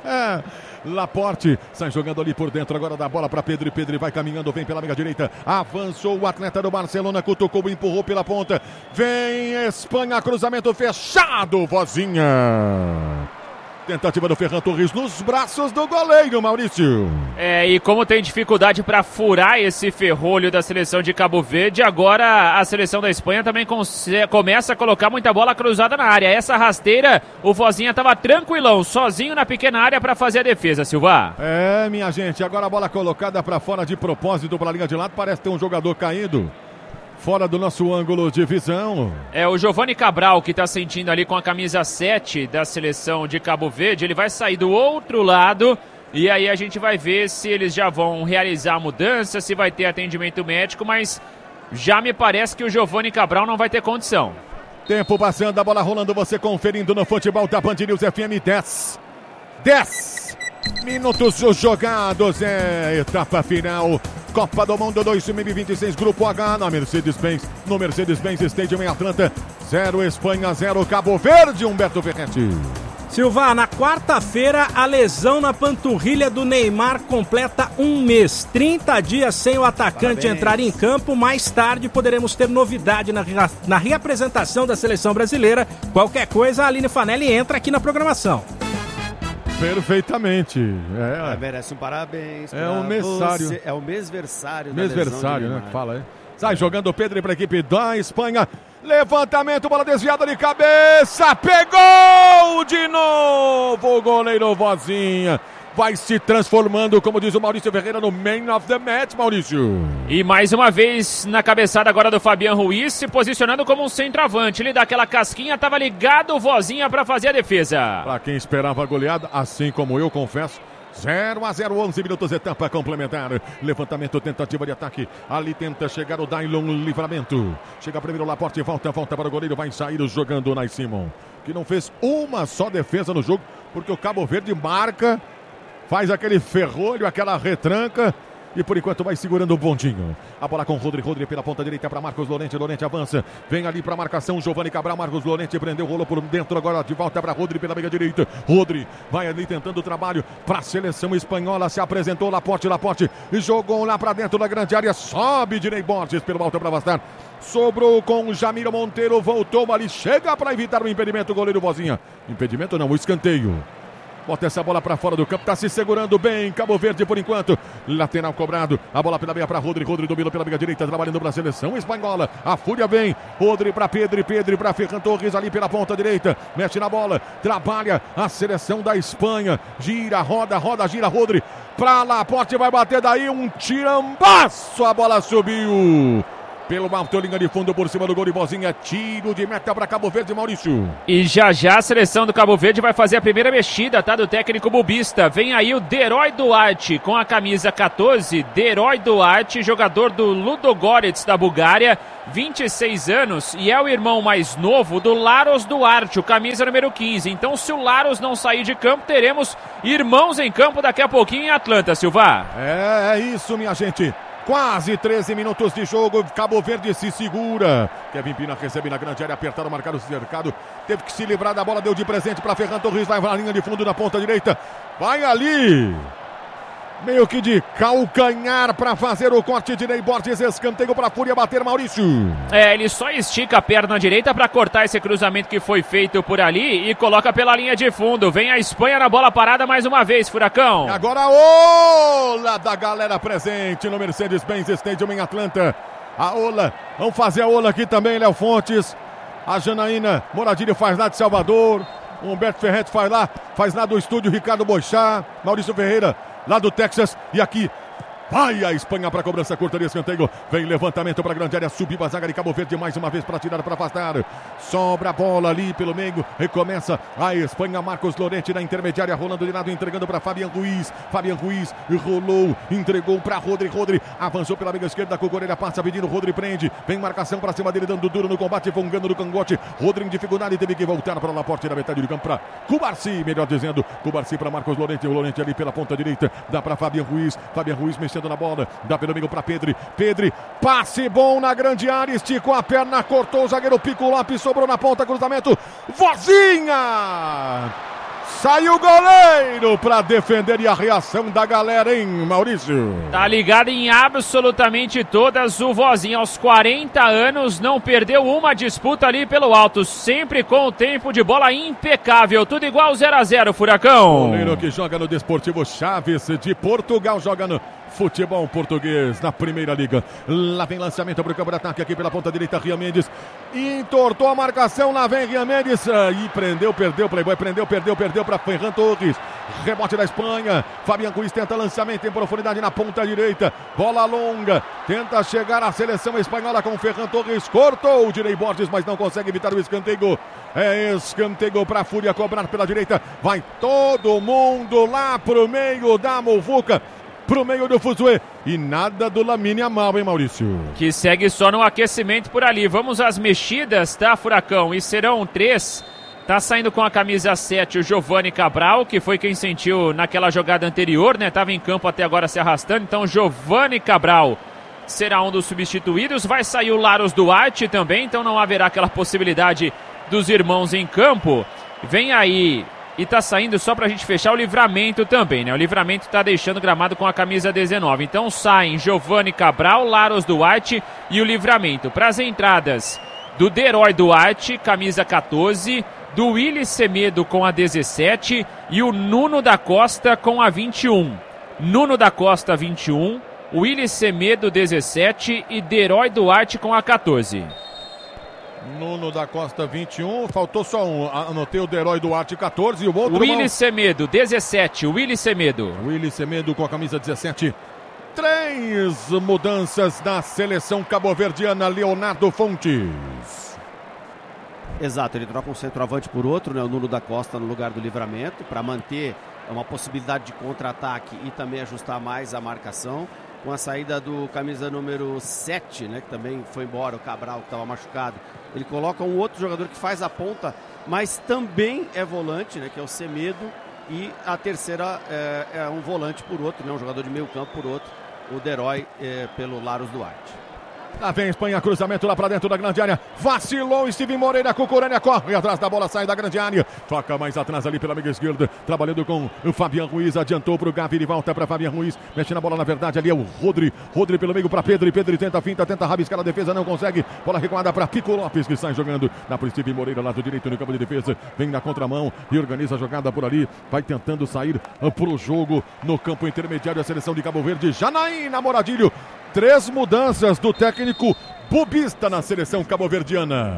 Laporte sai jogando ali por dentro agora da bola para Pedro e Pedro vai caminhando, vem pela meia direita, avançou o atleta do Barcelona, cutucou, empurrou pela ponta, vem Espanha, cruzamento fechado, Vozinha. Tentativa do Ferran Torres nos braços do goleiro, Maurício. É, e como tem dificuldade para furar esse ferrolho da seleção de Cabo Verde, agora a seleção da Espanha também começa a colocar muita bola cruzada na área. Essa rasteira, o Vozinha estava tranquilão, sozinho na pequena área para fazer a defesa, Silva. É, minha gente, agora a bola colocada para fora de propósito para a linha de lado, parece ter um jogador caído. Fora do nosso ângulo de visão. É o Giovanni Cabral que está sentindo ali com a camisa sete da seleção de Cabo Verde. Ele vai sair do outro lado e aí a gente vai ver se eles já vão realizar a mudança, se vai ter atendimento médico, mas já me parece que o Giovanni Cabral não vai ter condição. Tempo passando, a bola rolando, você conferindo no futebol da Band News F M. dez. dez minutos jogados, é etapa final. Copa do Mundo dois mil e vinte e seis, Grupo H, na Mercedes-Benz, no Mercedes-Benz Stadium em Atlanta. Zero Espanha, zero Cabo Verde, Humberto Ferretti. Silva, na quarta-feira, a lesão na panturrilha do Neymar completa um mês. trinta dias sem o atacante Parabéns. entrar em campo. Mais tarde poderemos ter novidade na, na reapresentação da seleção brasileira. Qualquer coisa, a Aline Fanelli entra aqui na programação. Perfeitamente. É, é, merece um parabéns. É o messário. Você. É o mesversário. Mesversário, né? Que fala aí. Sai jogando o Pedro para a equipe da Espanha. Levantamento, bola desviada de cabeça. Pegou de novo o goleiro Vozinha. Vai se transformando, como diz o Maurício Ferreira, no man of the match, Maurício. E mais uma vez na cabeçada agora do Fabian Ruiz, se posicionando como um centroavante. Ele dá aquela casquinha, estava ligado o Vozinha para fazer a defesa. Para quem esperava a goleada, assim como eu, confesso. zero a zero, onze minutos, etapa complementar. Levantamento, tentativa de ataque. Ali tenta chegar o Dailon, livramento. Chega primeiro o Laporte, volta, volta para o goleiro. Vai sair jogando o Nai Simon, que não fez uma só defesa no jogo, porque o Cabo Verde marca, faz aquele ferrolho, aquela retranca. e por enquanto vai segurando o bondinho. A bola com o Rodri, Rodri pela ponta direita para Marcos Llorente, Llorente avança, vem ali para a marcação, Giovani Cabral, Marcos Llorente prendeu, rolou por dentro, agora de volta para Rodri pela meia direita. Rodri vai ali tentando o trabalho para a seleção espanhola, se apresentou Laporte, Laporte jogou lá para dentro da grande área, sobe Dinei Borges pelo alto para afastar. Sobrou com o Jamiro Monteiro, voltou ali, chega para evitar o impedimento, o goleiro Vozinha. Impedimento não, o escanteio. Bota essa bola para fora do campo, tá se segurando bem, Cabo Verde por enquanto. Lateral cobrado, a bola pela meia para Rodri, Rodri domina pela meia direita, trabalhando para a seleção espanhola. A fúria vem, Rodri para Pedro, Pedro para Ferran Torres ali pela ponta direita. Mexe na bola, trabalha a seleção da Espanha. Gira, roda, roda, gira, Rodri. Pra Laporte, vai bater daí um tirambaço, a bola subiu. Pelo alto, linha de fundo por cima do gol de Vozinha. Tiro de meta para Cabo Verde, Maurício. E já já a seleção do Cabo Verde vai fazer a primeira mexida, tá? Do técnico bubista. Vem aí o Deroy Duarte com a camisa catorze. Deroy Duarte, jogador do Ludogorets da Bulgária, vinte e seis anos. E é o irmão mais novo do Laros Duarte, o camisa número quinze. Então, se o Laros não sair de campo, teremos irmãos em campo daqui a pouquinho em Atlanta, Silva. É, é isso, minha gente. Quase treze minutos de jogo, Cabo Verde se segura. Kevin Pina recebe na grande área, apertado, marcado o cercado. Teve que se livrar da bola, deu de presente para Ferran Torres, vai na linha de fundo na ponta direita. Vai ali, meio que de calcanhar para fazer o corte de Ney Borges, escanteio para a Fúria bater, Maurício. É, ele só estica a perna direita para cortar esse cruzamento que foi feito por ali e coloca pela linha de fundo. Vem a Espanha na bola parada mais uma vez, Furacão. Agora a ola da galera presente no Mercedes-Benz Stadium em Atlanta. A ola, vamos fazer a ola aqui também, Léo Fontes. A Janaína Moradilho faz lá de Salvador. O Humberto Ferretti faz lá, faz lá do estúdio Ricardo Boixá. Maurício Ferreira lá do Texas, e aqui vai a Espanha para cobrança curta de escanteio. Vem levantamento para a grande área, subiu a zaga de Cabo Verde mais uma vez para tirar, para afastar. Sobra a bola ali pelo meio, recomeça a Espanha. Marcos Llorente na intermediária, rolando de lado, entregando para Fabian Ruiz. Fabian Ruiz rolou, entregou para Rodri. Rodri avançou pela meia esquerda, com o Coreira passa pedindo, Rodri prende. Vem marcação para cima dele, dando duro no combate, fungando no cangote. Rodri em dificuldade, teve que voltar para Laporte na metade do campo para Cubarci, melhor dizendo. Cubarci para Marcos Llorente, o Llorente ali pela ponta direita, dá para Fabian Ruiz. Fabian Ruiz mexendo na bola, dá pelo meio para Pedri. Pedri, passe bom na grande área, esticou a perna, cortou o zagueiro Pico Lopes, sobrou na ponta, cruzamento, Vozinha! Saiu o goleiro para defender, e a reação da galera, hein, Maurício? Tá ligado em absolutamente todas. O Vozinha, aos quarenta anos, não perdeu uma disputa ali pelo alto, sempre com o tempo de bola impecável, tudo igual zero a zero, Furacão. Goleiro que joga no Desportivo Chaves de Portugal, joga no futebol português na Primeira Liga. Lá vem lançamento para o campo de ataque aqui pela ponta direita, Rian Mendes entortou a marcação, lá vem Rian Mendes e prendeu, perdeu, Playboy, prendeu, perdeu, perdeu para Ferran Torres, rebote da Espanha. Fabian Ruiz tenta lançamento em profundidade na ponta direita, bola longa, tenta chegar a seleção espanhola com Ferran Torres, cortou o Dinei Borges, mas não consegue evitar o escanteio. É escanteio para a Fúria cobrar pela direita, vai todo mundo lá pro meio da muvuca, pro meio do Fuzue, e nada do Lamine Yamal, hein, Maurício? Que segue só no aquecimento por ali. Vamos às mexidas, tá, Furacão? E serão três. Tá saindo com a camisa sete o Giovani Cabral, que foi quem sentiu naquela jogada anterior, né? Tava em campo até agora se arrastando. Então, Giovani Cabral será um dos substituídos. Vai sair o Laros Duarte também, então não haverá aquela possibilidade dos irmãos em campo. Vem aí... E tá saindo, só pra gente fechar, o Livramento também, né? O Livramento tá deixando o gramado com a camisa dezenove. Então saem Giovani Cabral, Laros Duarte e o Livramento. Para as entradas do Deroy Duarte, camisa catorze, do Willy Semedo com a dezessete e o Nuno da Costa com a vinte e um. Nuno da Costa, vinte e um, Willy Semedo, dezessete e Deroy Duarte com a catorze. Nuno da Costa, vinte e um, faltou só um, anotei o Deroy Duarte, catorze, e o outro... Willy Semedo, dezessete, Willy Semedo. Willy Semedo com a camisa dezessete. Três mudanças da seleção cabo-verdiana, Leonardo Fontes. Exato, ele troca um centroavante por outro, né? O Nuno da Costa no lugar do Livramento, para manter uma possibilidade de contra-ataque e também ajustar mais a marcação. Com a saída do camisa número sete, né, que também foi embora, o Cabral, que estava machucado. Ele coloca um outro jogador que faz a ponta, mas também é volante, né, que é o Semedo. E a terceira é, é um volante por outro, né, um jogador de meio campo por outro. o Derói eh, pelo Laros Duarte. Lá vem a Espanha, cruzamento lá pra dentro da grande área. Vacilou Steven Moreira, Cucurella corre atrás da bola, sai da grande área. Toca mais atrás ali pela amiga esquerda. Trabalhando com o Fabian Ruiz, adiantou pro Gavi, ele volta pra Fabian Ruiz. Mexe na bola, na verdade, ali é o Rodri. Rodri pelo meio pra Pedro, e Pedro tenta a finta, tenta rabiscar a defesa, não consegue. Bola recuada pra Pico Lopes, que sai jogando. Dá pro Steven Moreira, lado direito no campo de defesa. Vem na contramão e organiza a jogada por ali. Vai tentando sair pro jogo no campo intermediário. A seleção de Cabo Verde, Janaína Namoradilho. Três mudanças do técnico bubista na seleção cabo-verdiana.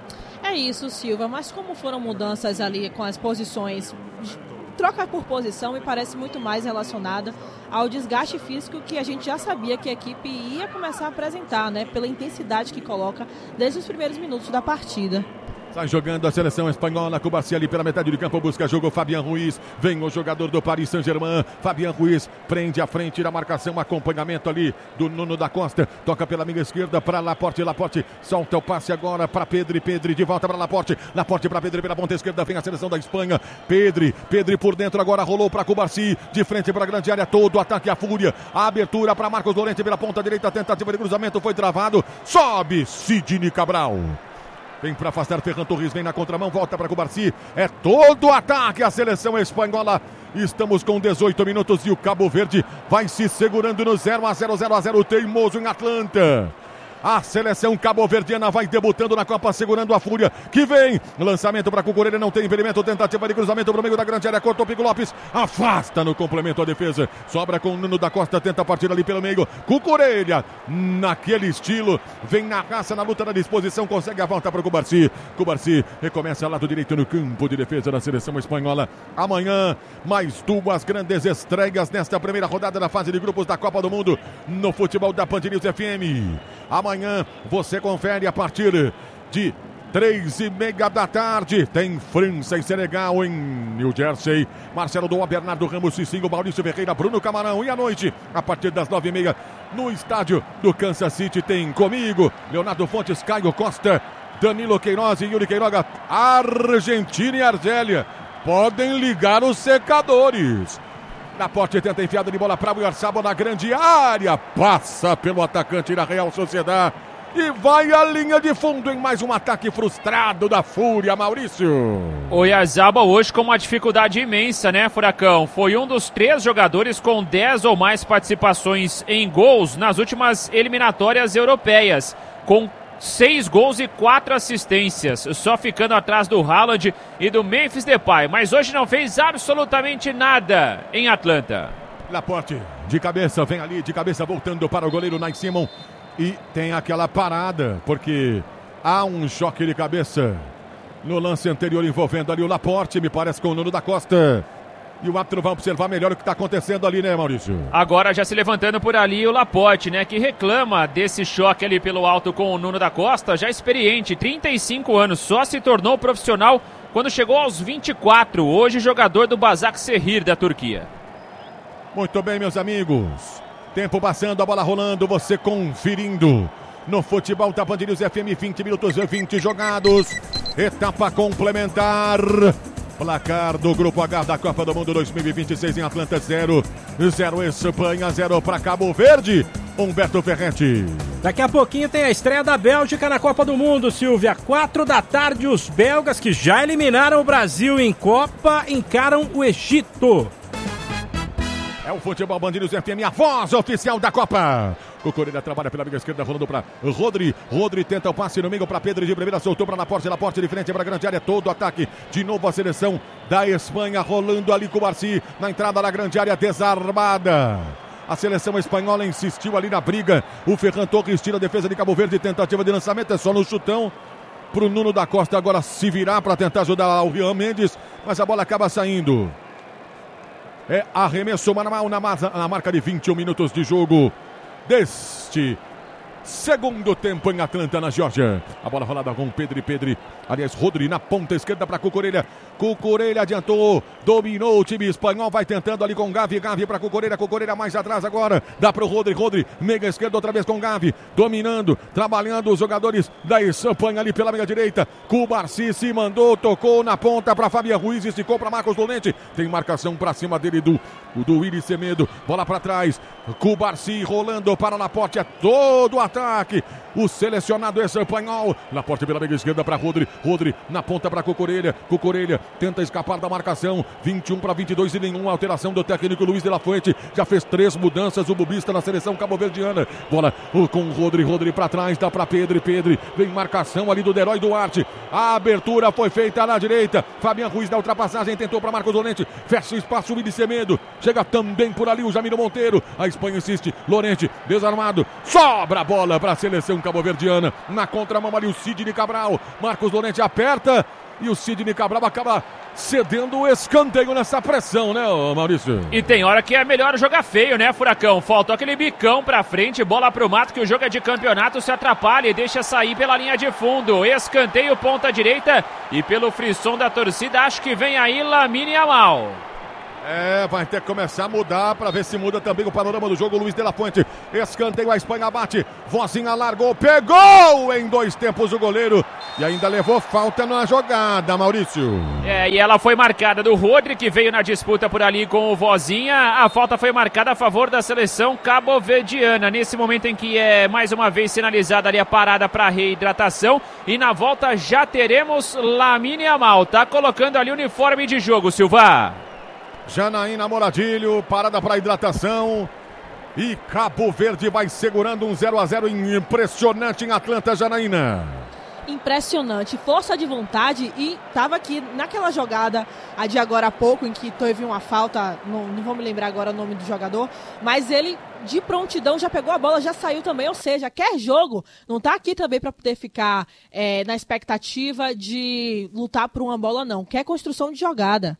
É isso, Silva, mas como foram mudanças ali com as posições, troca por posição, me parece muito mais relacionada ao desgaste físico que a gente já sabia que a equipe ia começar a apresentar, né? Pela intensidade que coloca desde os primeiros minutos da partida. Sai jogando a seleção espanhola, Cubarsi ali pela metade de campo, busca jogo, Fabian Ruiz, vem o jogador do Paris Saint-Germain, Fabian Ruiz prende a frente da marcação, acompanhamento ali do Nuno da Costa, toca pela minha esquerda para Laporte, Laporte solta o passe agora para Pedri, Pedri de volta para Laporte, Laporte para Pedri pela ponta esquerda, vem a seleção da Espanha, Pedri, Pedri por dentro agora, rolou para Cubarsi, de frente para a grande área, todo o ataque, a fúria, a abertura para Marcos Llorente pela ponta direita, tentativa de cruzamento, foi travado, sobe Sidney Cabral. Vem para afastar Ferran Torres, vem na contramão, volta para Cubarsi. É todo o ataque a seleção espanhola. Estamos com dezoito minutos e o Cabo Verde vai se segurando no zero a zero, zero a zero, teimoso em Atlanta. A seleção cabo-verdiana vai debutando na Copa, segurando a fúria que vem. Lançamento para Cucurella, não tem impedimento. Tentativa de cruzamento para o meio da grande área. Cortou Pico Lopes, afasta no complemento a defesa. Sobra com o Nuno da Costa, tenta partir ali pelo meio. Cucurella, naquele estilo, vem na raça, na luta, na disposição. Consegue a volta para o Cubarsi. Cubarsi recomeça lado direito no campo de defesa da seleção espanhola. Amanhã, mais duas grandes estreias nesta primeira rodada da fase de grupos da Copa do Mundo no futebol da Band News F M. Amanhã Amanhã você confere a partir de três e meia da tarde. Tem França e Senegal em New Jersey. Marcelo Doa, Bernardo Ramos, Cicinho, Maurício Ferreira, Bruno Camarão. E à noite, a partir das nove e meia, no estádio do Kansas City, tem comigo, Leonardo Fontes, Caio Costa, Danilo Queiroz e Yuri Queiroga. Argentina e Argélia podem ligar os secadores. Laporte tenta enfiada de bola para o Oyarzabal na grande área. Passa pelo atacante da Real Sociedad. E vai à linha de fundo em mais um ataque frustrado da Fúria, Maurício. O Oyarzabal hoje com uma dificuldade imensa, né, Furacão? Foi um dos três jogadores com dez ou mais participações em gols nas últimas eliminatórias europeias. Com seis gols e quatro assistências, só ficando atrás do Haaland e do Memphis Depay, mas hoje não fez absolutamente nada em Atlanta. Laporte de cabeça, vem ali de cabeça, voltando para o goleiro Nai Simon, e tem aquela parada, porque há um choque de cabeça no lance anterior envolvendo ali o Laporte, me parece com o Nuno da Costa. E o árbitro vai observar melhor o que está acontecendo ali, né, Maurício? Agora já se levantando por ali o Laporte, né, que reclama desse choque ali pelo alto com o Nuno da Costa, já experiente, trinta e cinco anos, só se tornou profissional quando chegou aos vinte e quatro, hoje jogador do Başakşehir da Turquia. Muito bem, meus amigos. Tempo passando, a bola rolando, você conferindo no futebol da Band News F M, vinte minutos e vinte jogados. Etapa complementar. Placar do Grupo H da Copa do Mundo dois mil e vinte e seis em Atlanta, zero. zero Espanha, zero para Cabo Verde. Humberto Ferretti. Daqui a pouquinho tem a estreia da Bélgica na Copa do Mundo, Silvia. Quatro da tarde, os belgas que já eliminaram o Brasil em Copa encaram o Egito. É o Futebol Band News F M, a voz oficial da Copa. Cucurella trabalha pela amiga esquerda, rolando para Rodri. Rodri tenta o passe no meio para Pedro de primeira, soltou para Laporte, Laporte de frente para a grande área, todo o ataque. De novo a seleção da Espanha, rolando ali com o Cubarsi, na entrada da grande área, desarmada. A seleção espanhola insistiu ali na briga. O Ferran Torres tira a defesa de Cabo Verde, tentativa de lançamento, é só no chutão. Para o Nuno da Costa agora se virar para tentar ajudar o Rian Mendes, mas a bola acaba saindo. É arremesso manual na, na marca de vinte e um minutos de jogo deste Segundo tempo em Atlanta, na Geórgia. A bola rolada com Pedro e Pedro. Aliás, Rodri na ponta esquerda para Cucurella. Cucurella adiantou, dominou o time espanhol. Vai tentando ali com Gavi. Gavi para Cucurella. Cucurella mais atrás agora. Dá para o Rodri. Rodri, meia esquerda outra vez com Gavi. Dominando, trabalhando os jogadores da Espanha ali pela meia direita. Cubarsi se mandou, tocou na ponta para Fabian Ruiz. Esticou para Marcos Llorente. Tem marcação para cima dele do, do Willy Semedo. Bola para trás. Cubarsi rolando para Laporte. É todo o ataque. O selecionado espanhol. Laporte pela meia esquerda para Rodri. Rodri na ponta para Cucurella. Cucurella tenta escapar da marcação. vinte e um para vinte e dois e nenhuma alteração do técnico Luiz de la Fuente. Já fez três mudanças o bubista na seleção cabo-verdiana. Bola com o Rodri. Rodri para trás. Dá para Pedro. Pedro. Vem marcação ali do Derói Duarte. A abertura foi feita na direita. Fabian Ruiz da ultrapassagem. Tentou para Marcos Llorente. Fecha o espaço. O Willy Semedo. Chega também por ali o Jamiro Monteiro. A Espanha insiste. Llorente desarmado. Sobra a bola para a seleção cabo-verdiana. Na contramão ali o Sidney Cabral. Marcos Llorente aperta e o Sidney Cabral acaba cedendo o escanteio nessa pressão, né, Maurício? E tem hora que é melhor jogar feio, né, Furacão? Faltou aquele bicão pra frente, bola pro mato, que o jogo é de campeonato, se atrapalha e deixa sair pela linha de fundo. Escanteio, ponta direita, e pelo frisson da torcida, acho que vem aí Lamine Yamal. É, vai ter que começar a mudar para ver se muda também o panorama do jogo. Luiz de la Fuente, escanteio, a Espanha bate, Vozinha largou, pegou em dois tempos o goleiro e ainda levou falta na jogada, Maurício. É, e ela foi marcada do Rodri, que veio na disputa por ali com o Vozinha. A falta foi marcada a favor da seleção cabo-verdiana, nesse momento em que é mais uma vez sinalizada ali a parada para reidratação, e na volta já teremos Lamine Yamal, tá colocando ali o uniforme de jogo, Silva. Janaína Moradilho, parada para hidratação. E Cabo Verde vai segurando um zero a zero impressionante em Atlanta, Janaína. Impressionante, força de vontade, e estava aqui naquela jogada a de agora há pouco, em que teve uma falta, não, não vou me lembrar agora o nome do jogador, mas ele de prontidão já pegou a bola, já saiu também, ou seja, quer jogo, não está aqui também para poder ficar é, na expectativa de lutar por uma bola, não, quer construção de jogada.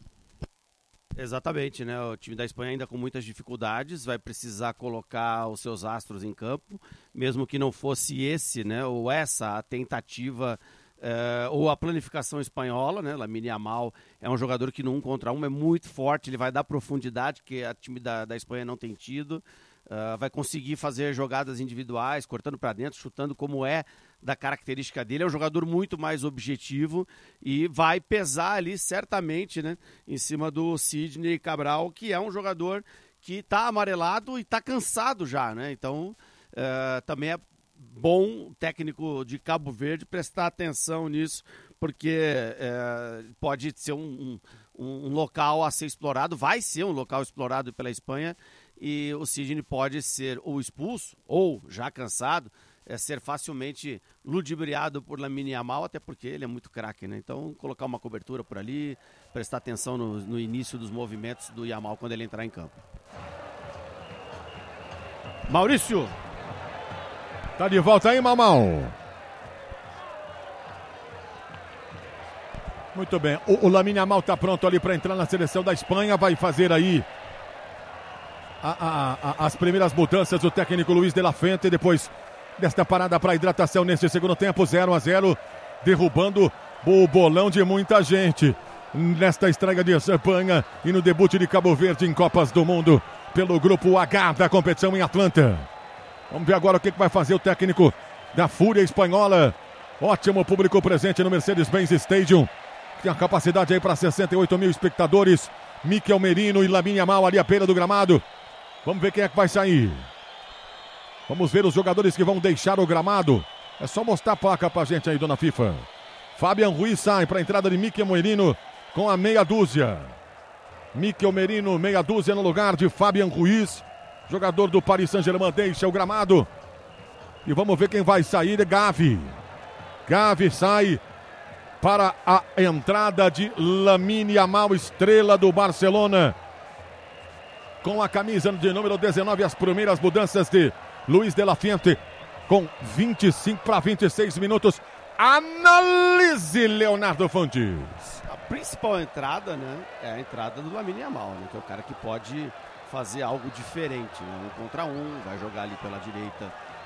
Exatamente, né? O time da Espanha ainda com muitas dificuldades, vai precisar colocar os seus astros em campo, mesmo que não fosse esse, né? Ou essa a tentativa eh, ou a planificação espanhola, né? Lamine Yamal é um jogador que no um contra um é muito forte, ele vai dar profundidade que a time da, da Espanha não tem tido. Uh, vai conseguir fazer jogadas individuais, cortando para dentro, chutando como é da característica dele. É um jogador muito mais objetivo e vai pesar ali certamente, né, em cima do Sidney Cabral, que é um jogador que está amarelado e está cansado já, né? Então uh, também é bom o técnico de Cabo Verde prestar atenção nisso, porque uh, pode ser um, um, um local a ser explorado, vai ser um local explorado pela Espanha, e o Sidney pode ser ou expulso, ou, já cansado, é, ser facilmente ludibriado por Lamine Yamal, até porque ele é muito craque, né? Então, colocar uma cobertura por ali, prestar atenção no, no início dos movimentos do Yamal quando ele entrar em campo. Maurício! Tá de volta aí, Mamão. Muito bem, o, o Lamine Yamal tá pronto ali para entrar na seleção da Espanha, vai fazer aí A, a, a, as primeiras mudanças do técnico Luiz de la Fuente, depois desta parada para hidratação nesse segundo tempo, zero a zero, derrubando o bolão de muita gente nesta estreia de Espanha e no debut de Cabo Verde em Copas do Mundo pelo grupo H da competição em Atlanta. Vamos ver agora o que vai fazer o técnico da Fúria Espanhola. Ótimo público presente no Mercedes-Benz Stadium, tem a capacidade aí para sessenta e oito mil espectadores. Mikel Merino e Lamine Yamal ali à beira do gramado. Vamos ver quem é que vai sair. Vamos ver os jogadores que vão deixar o gramado. É só mostrar a placa pra gente aí, dona FIFA. Fabian Ruiz sai para a entrada de Mikel Merino com a meia dúzia. Mikel Merino, meia dúzia no lugar de Fabian Ruiz. Jogador do Paris Saint-Germain deixa o gramado. E vamos ver quem vai sair. É Gavi. Gavi sai para a entrada de Lamine Yamal, estrela do Barcelona. Com a camisa de número dezenove, as primeiras mudanças de Luiz de la Fuente, com vinte e cinco para vinte e seis minutos. Analise, Leonardo Fontes. A principal entrada, né, é a entrada do Lamine Yamal, né, que é o cara que pode fazer algo diferente, né, um contra um, vai jogar ali pela direita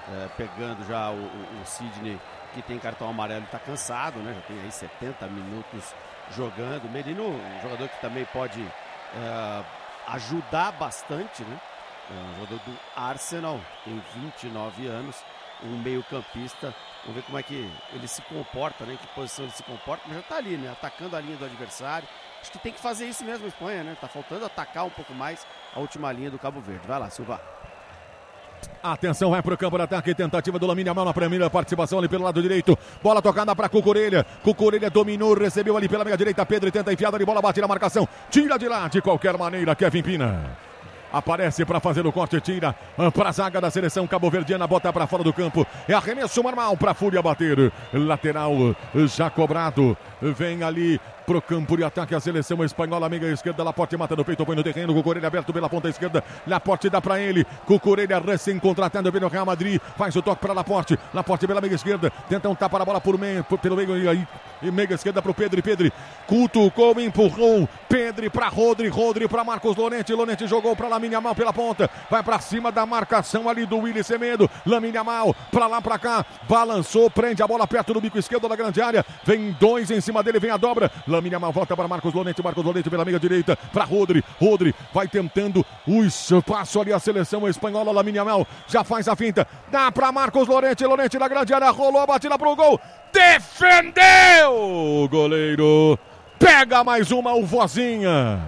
é, pegando já o, o, o Sidney, que tem cartão amarelo e está cansado, né? Já tem aí setenta minutos jogando. Merino, um jogador que também pode é, ajudar bastante, né? É um jogador do Arsenal, tem vinte e nove anos, um meio-campista. Vamos ver como é que ele se comporta, né? Em que posição ele se comporta, mas já está ali, né? Atacando a linha do adversário. Acho que tem que fazer isso mesmo a Espanha, né? Tá faltando atacar um pouco mais a última linha do Cabo Verde. Vai lá, Silva. Atenção, vai pro campo de ataque, tentativa do Lamine Yamal na primeira participação ali pelo lado direito, bola tocada para Cucurella, Cucurella dominou, recebeu ali pela meia direita, Pedro tenta enfiada de bola, bate na marcação, tira de lá de qualquer maneira, Kevin Pina. Aparece para fazer o corte, tira para a zaga da seleção cabo-verdiana, bota para fora do campo. É arremesso normal para a Fúria bater. Lateral já cobrado. Vem ali pro campo de ataque a seleção espanhola, meia esquerda, Laporte mata no peito, põe no terreno, Cucurella aberto pela ponta esquerda, Laporte dá para ele, Cucurella recém-contratado pelo Real Madrid, faz o toque para Laporte, Laporte pela meia esquerda, tenta um tapa na bola por meio, pelo meio e aí, e meia esquerda pro Pedro, Pedro cutucou, empurrou, Pedro para Rodri, Rodri para Marcos Llorente, Llorente jogou para Lamine Yamal pela ponta, vai para cima da marcação ali do Willy Semedo, Lamine Yamal para lá para cá, balançou, prende a bola perto do bico esquerdo da grande área, vem dois em cima dele, vem a dobra, Lamine Yamal volta para Marcos Llorente, Marcos Llorente pela meia direita, para Rodri, Rodri vai tentando o espaço ali a seleção espanhola, Lamine Yamal já faz a finta, dá para Marcos Llorente, Llorente na grande área, rolou a batida pro gol, defendeu o goleiro, pega mais uma o Vozinha.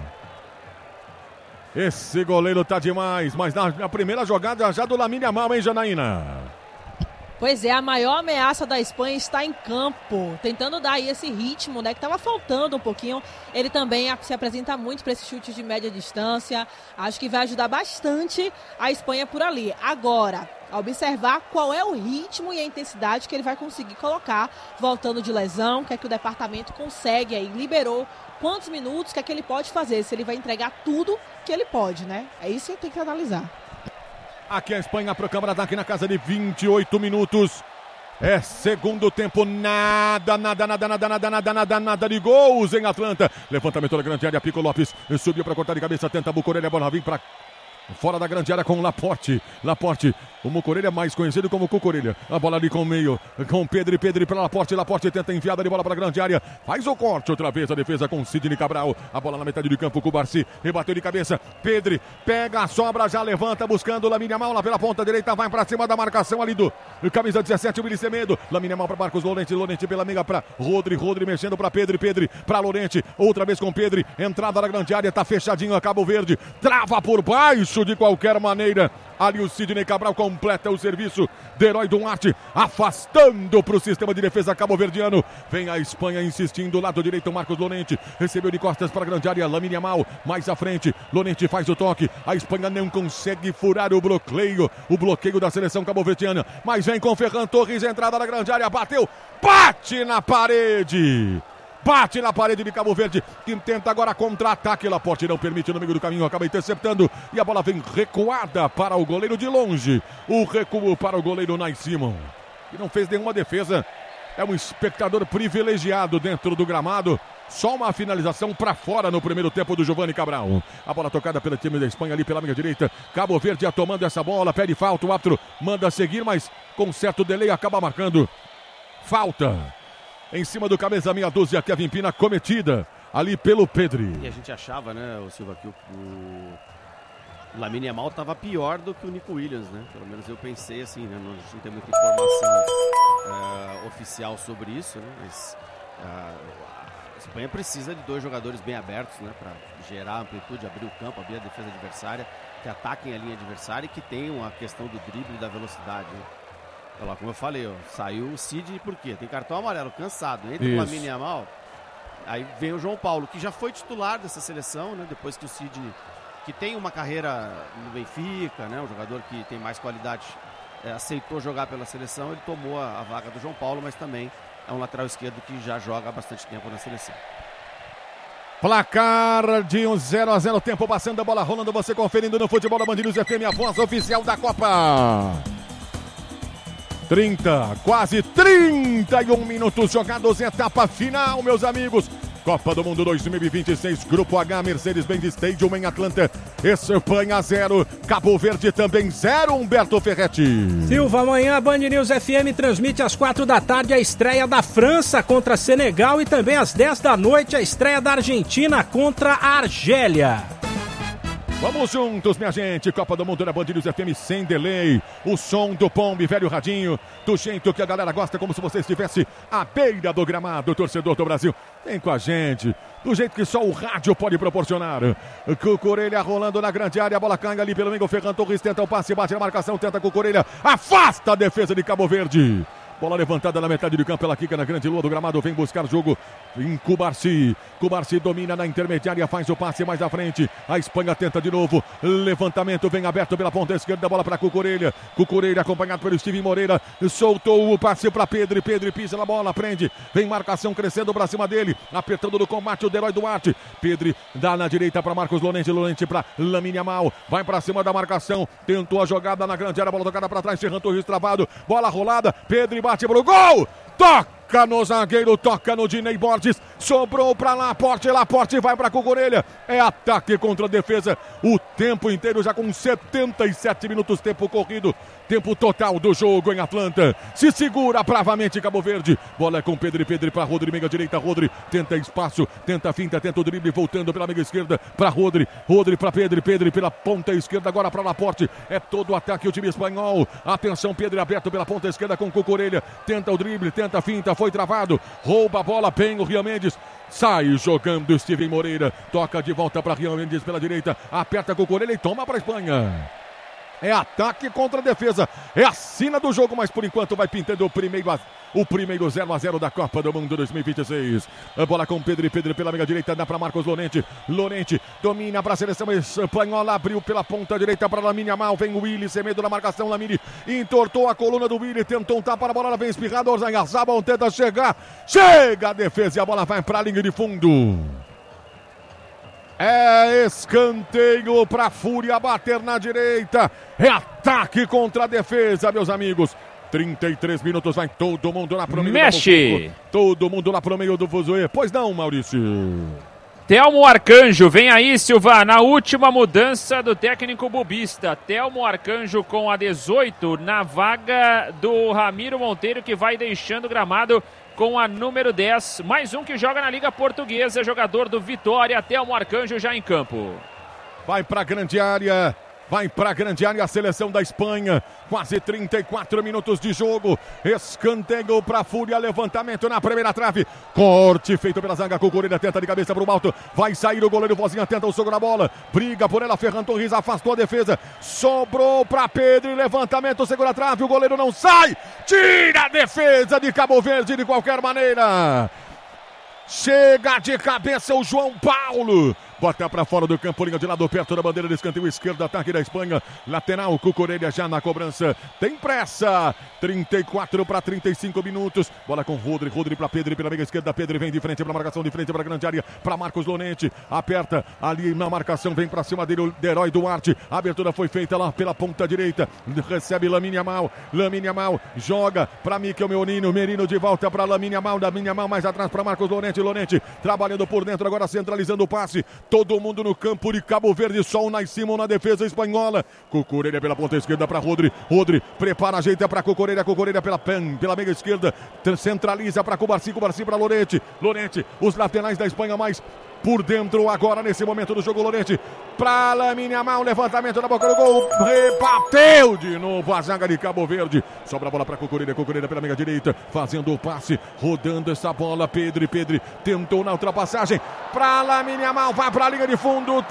Esse goleiro tá demais, mas na, na primeira jogada já do Lamine Yamal, hein, Janaína? Pois é, a maior ameaça da Espanha está em campo, tentando dar aí esse ritmo, né, que estava faltando um pouquinho. Ele também se apresenta muito para esses chutes de média distância. Acho que vai ajudar bastante a Espanha por ali. Agora, observar qual é o ritmo e a intensidade que ele vai conseguir colocar, voltando de lesão, o que é que o departamento consegue aí, liberou quantos minutos, o que é que ele pode fazer, se ele vai entregar tudo que ele pode, né? É isso que tem que analisar. Aqui a Espanha pro câmara ataque na casa de vinte e oito minutos. É segundo tempo, nada, nada, nada, nada, nada, nada, nada, nada de gols em Atlanta. Levantamento da grande área, Pico Lopes subiu para cortar de cabeça, tenta Mucurella, a bola vem para fora da grande área com Laporte. Laporte, o Mucurella é mais conhecido como Cucurella. A bola ali com o meio, com Pedro, Pedro para Laporte. Laporte tenta enfiada de bola para a grande área. Faz o corte, outra vez a defesa com Sidney Cabral. A bola na metade do campo com o Barci. Rebateu de cabeça. Pedro pega a sobra, já levanta buscando o Lamine Yamal lá pela ponta direita. Vai para cima da marcação ali do camisa dezessete, o Willy Semedo. Lamine Yamal para Marcos Llorente. Llorente pela meia para Rodri. Rodri mexendo para Pedro, Pedro para Llorente. Outra vez com Pedro. Entrada na grande área, tá fechadinho a Cabo Verde. Trava por baixo de qualquer maneira. Ali o Sidney Cabral completa o serviço de Herói Duarte, afastando para o sistema de defesa cabo-verdiano. Vem a Espanha insistindo, lado direito, Marcos Llorente recebeu de costas para a grande área, Lamine Yamal mais à frente, Llorente faz o toque, a Espanha não consegue furar o bloqueio, o bloqueio da seleção cabo-verdiana, mas vem com Ferran Torres, entrada na grande área, bateu, bate na parede. Bate na parede de Cabo Verde, que tenta agora contra-ataque. Laporte não permite no meio do caminho, acaba interceptando. E a bola vem recuada para o goleiro de longe. O recuo para o goleiro Unai Simon, que não fez nenhuma defesa. É um espectador privilegiado dentro do gramado. Só uma finalização para fora no primeiro tempo do Giovanni Cabral. A bola tocada pelo time da Espanha ali pela meia direita. Cabo Verde já tomando essa bola, pede falta. O árbitro manda seguir, mas com certo delay acaba marcando falta. Em cima do camisa meia dúzia, Kevin Pina, cometida ali pelo Pedri. E a gente achava, né, o Silva, que o, o Lamine Yamal estava pior do que o Nico Williams, né? Pelo menos eu pensei assim, né? Não, não tem muita informação uh, oficial sobre isso, né? Mas uh, a Espanha precisa de dois jogadores bem abertos, né? Para gerar amplitude, abrir o campo, abrir a defesa adversária, que ataquem a linha adversária e que tenham a questão do drible e da velocidade, né? Olha lá, como eu falei, ó, saiu o Cid, por quê? Tem cartão amarelo, cansado. Entra o Lamine Yamal, aí vem o João Paulo, que já foi titular dessa seleção, né? Depois que o Cid, que tem uma carreira no Benfica, né? Um jogador que tem mais qualidade, é, aceitou jogar pela seleção, ele tomou a, a vaga do João Paulo, mas também é um lateral esquerdo que já joga há bastante tempo na seleção. Placar de um zero a zero, tempo passando, a bola rolando, você conferindo no Futebol da Band News F M, a voz oficial da Copa. trinta, quase trinta e um minutos jogados, etapa final, meus amigos. Copa do Mundo dois mil e vinte e seis, Grupo H, Mercedes-Benz Stadium em Atlanta. Espanha zero, Cabo Verde também zero, Humberto Ferretti. Silva, amanhã a Band News F M transmite às quatro da tarde a estreia da França contra Senegal e também às dez da noite a estreia da Argentina contra a Argélia. Vamos juntos, minha gente. Copa do Mundo na Band News F M sem delay. O som do Pombe, velho radinho, do jeito que a galera gosta, como se você estivesse à beira do gramado, torcedor do Brasil. Vem com a gente, do jeito que só o rádio pode proporcionar. Cucurella rolando na grande área, a bola cai ali pelo meio. Ferran Torres tenta o passe, bate na marcação, tenta Cucurella, afasta a defesa de Cabo Verde. Bola levantada na metade do campo, ela quica na grande lua do gramado, vem buscar jogo em Cubarsi. Cubarsi domina na intermediária, faz o passe mais à frente. A Espanha tenta de novo, levantamento, vem aberto pela ponta esquerda, bola para Cucurella. Cucurella acompanhado pelo Steven Moreira, soltou o passe para Pedro, Pedro pisa na bola, prende, vem marcação crescendo para cima dele, apertando no combate o Derói Duarte. Pedro dá na direita para Marcos Lorente, Lorente para Lamine Yamal, vai para cima da marcação, tentou a jogada na grande área, bola tocada para trás, Ferran Torres travado, bola rolada, Pedro bate pro gol, toca no zagueiro, toca no Dinei Borges, sobrou pra Laporte, Laporte vai pra Cucurella, é ataque contra a defesa, o tempo inteiro já com setenta e sete minutos, tempo corrido, tempo total do jogo em Atlanta, se segura bravamente Cabo Verde, bola com Pedro, Pedro pra Rodri, meia direita, Rodri, tenta espaço, tenta finta, tenta o drible, voltando pela meia esquerda, pra Rodri, Rodri pra Pedro, Pedro pela ponta esquerda, agora pra Laporte, é todo o ataque o time espanhol, atenção Pedro aberto pela ponta esquerda com Cucurella, tenta o drible, tenta a finta, foi travado, rouba a bola bem o Rian Mendes, sai jogando Steven Moreira, toca de volta para Rian Mendes pela direita, aperta Cucurella e toma para a Espanha. É ataque contra a defesa, é a sina do jogo, mas por enquanto vai pintando o primeiro, o primeiro zero a zero da Copa do Mundo dois mil e vinte e seis. A bola com Pedro e Pedro pela meia direita, dá para Marcos Lorente, Lorente domina para a seleção espanhola, abriu pela ponta direita para Lamine Yamal, vem o Willi, Semedo na marcação, Lamine entortou a coluna do Willi, tentou um tapa na bola, ela vem espirrada, Orzangarzabal tenta chegar, chega a defesa e a bola vai para a linha de fundo. É escanteio para a Fúria bater na direita. É ataque contra a defesa, meus amigos. trinta e três minutos, vai todo mundo lá pro meio. Mexe! Todo mundo lá pro meio do fuzuê. Pois não, Maurício? Telmo Arcanjo, vem aí, Silva, na última mudança do técnico bubista. Telmo Arcanjo com a dezoito na vaga do Ramiro Monteiro, que vai deixando o gramado com a número dez, mais um que joga na Liga Portuguesa, jogador do Vitória, Telmo Arcanjo já em campo. Vai pra grande área, vai pra grande área a seleção da Espanha, quase trinta e quatro minutos de jogo, escanteio pra Fúria, levantamento na primeira trave, corte feito pela zaga, Cucurella tenta de cabeça pro alto, vai sair o goleiro Vozinha, tenta o soco na bola, briga por ela, Ferran Torres afastou a defesa, sobrou pra Pedro, levantamento, segura a trave, o goleiro não sai, tira a defesa de Cabo Verde de qualquer maneira, chega de cabeça o João Paulo, bota pra fora do campo, linha de lado, perto da bandeira de escanteio esquerdo, ataque da Espanha, lateral, Cucurella já na cobrança, tem pressa, trinta e quatro para trinta e cinco minutos, bola com Rodri, Rodri pra Pedro, pela meia esquerda, Pedro vem de frente pra marcação, de frente pra grande área, pra Marcos Lorente, aperta ali na marcação, vem pra cima dele o Derói Duarte, a abertura foi feita lá pela ponta direita, recebe Lamine Yamal, Lamine Yamal, joga pra Mikel Merino, Merino de volta pra Lamine Yamal, Lamine Yamal mais atrás pra Marcos Lorente, Lorente trabalhando por dentro, agora centralizando o passe, todo mundo no campo de Cabo Verde, só o Nascimon na defesa espanhola. Cucurella pela ponta esquerda para Rodri. Rodri prepara, ajeita para Cucurella. Cucurella pela, pela meia esquerda. Centraliza para Cubarsi. Cubarsi para Lorente. Lorente, os laterais da Espanha mais por dentro agora nesse momento do jogo. Lorente para Lamine Yamal, levantamento na boca do gol, rebateu de novo a zaga de Cabo Verde, sobra a bola para Cucurella, Cucurella pela meia direita, fazendo o passe, rodando essa bola, Pedro, Pedro tentou na ultrapassagem, para Lamine Yamal, vai para a linha de fundo,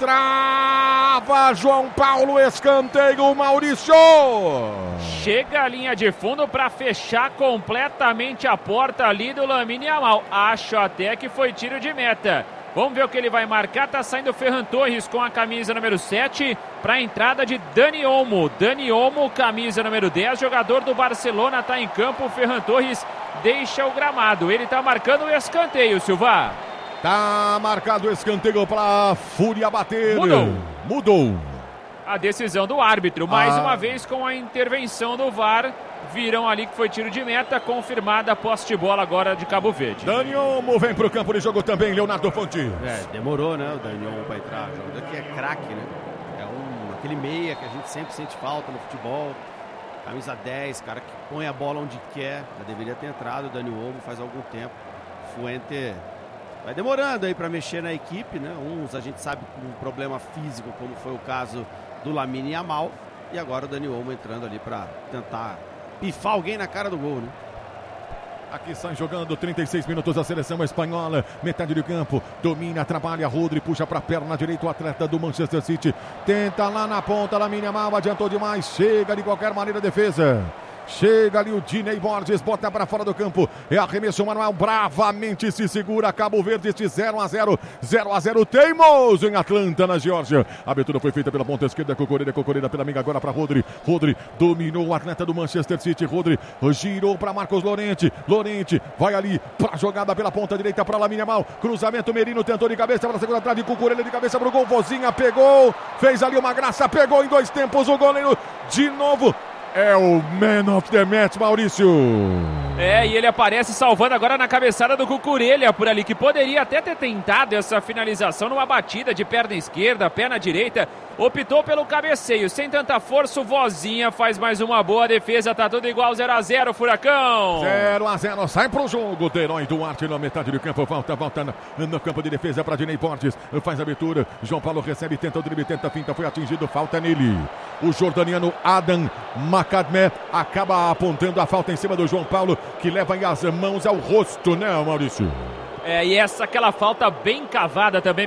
trava João Paulo, escanteio, Maurício! Chega a linha de fundo para fechar completamente a porta ali do Lamine Yamal, acho até que foi tiro de meta. Vamos ver o que ele vai marcar. Tá saindo o Ferran Torres com a camisa número sete para a entrada de Dani Olmo. Dani Olmo, camisa número dez, jogador do Barcelona, tá em campo. O Ferran Torres deixa o gramado. Ele tá marcando o escanteio, Silva. Tá marcado o escanteio para Fúria bater. Mudou. Mudou. A decisão do árbitro. Mais ah. uma vez com a intervenção do V A R. viram ali que foi tiro de meta, confirmada a posse de bola agora de Cabo Verde. Dani Olmo vem pro campo de jogo também, Leonardo Fonte. É, demorou, né, o Dani Olmo pra entrar. O jogador que é craque, né? É um, aquele meia que a gente sempre sente falta no futebol. Camisa dez, cara que põe a bola onde quer. Já deveria ter entrado o Dani Olmo faz algum tempo. Fuente vai demorando aí pra mexer na equipe, né? Uns a gente sabe com um problema físico, como foi o caso do Lamine Yamal. E agora o Dani Olmo entrando ali pra tentar pifar alguém na cara do gol, né? Aqui sai jogando trinta e seis minutos a seleção espanhola, metade do campo, domina, trabalha, Rodri puxa para a perna direita o atleta do Manchester City, tenta lá na ponta, Lamine Yamal adiantou demais, chega de qualquer maneira a defesa. Chega ali o Diney Borges, bota para fora do campo. É arremesso manual, bravamente se segura. Cabo Verde de zero a zero. zero a zero, teimoso em Atlanta, na Geórgia. A abertura foi feita pela ponta esquerda. Cocoreda, Cocoreda pela amiga agora para Rodri. Rodri dominou o atleta do Manchester City. Rodri girou para Marcos Llorente. Llorente vai ali para a jogada pela ponta direita para Lamine Yamal. Cruzamento, Merino tentou de cabeça para a segunda trave. Cocoreda de cabeça para o gol. Vozinha pegou. Fez ali uma graça. Pegou em dois tempos o goleiro. De novo. É o man of the match, Maurício. É, e ele aparece salvando agora na cabeçada do Cucurella por ali, que poderia até ter tentado essa finalização numa batida de perna esquerda, perna direita. Optou pelo cabeceio, sem tanta força, o Vozinha faz mais uma boa defesa, tá tudo igual, zero a zero, Furacão. zero a zero, sai pro jogo, Terói Duarte na metade do campo, volta, volta no, no campo de defesa para Diney Borges, faz a abertura, João Paulo recebe, tenta o drible, tenta a finta, foi atingido, falta nele. O jordaniano Adam Macadmé acaba apontando a falta em cima do João Paulo, que leva aí as mãos ao rosto, né, Maurício? É, e essa aquela falta bem cavada também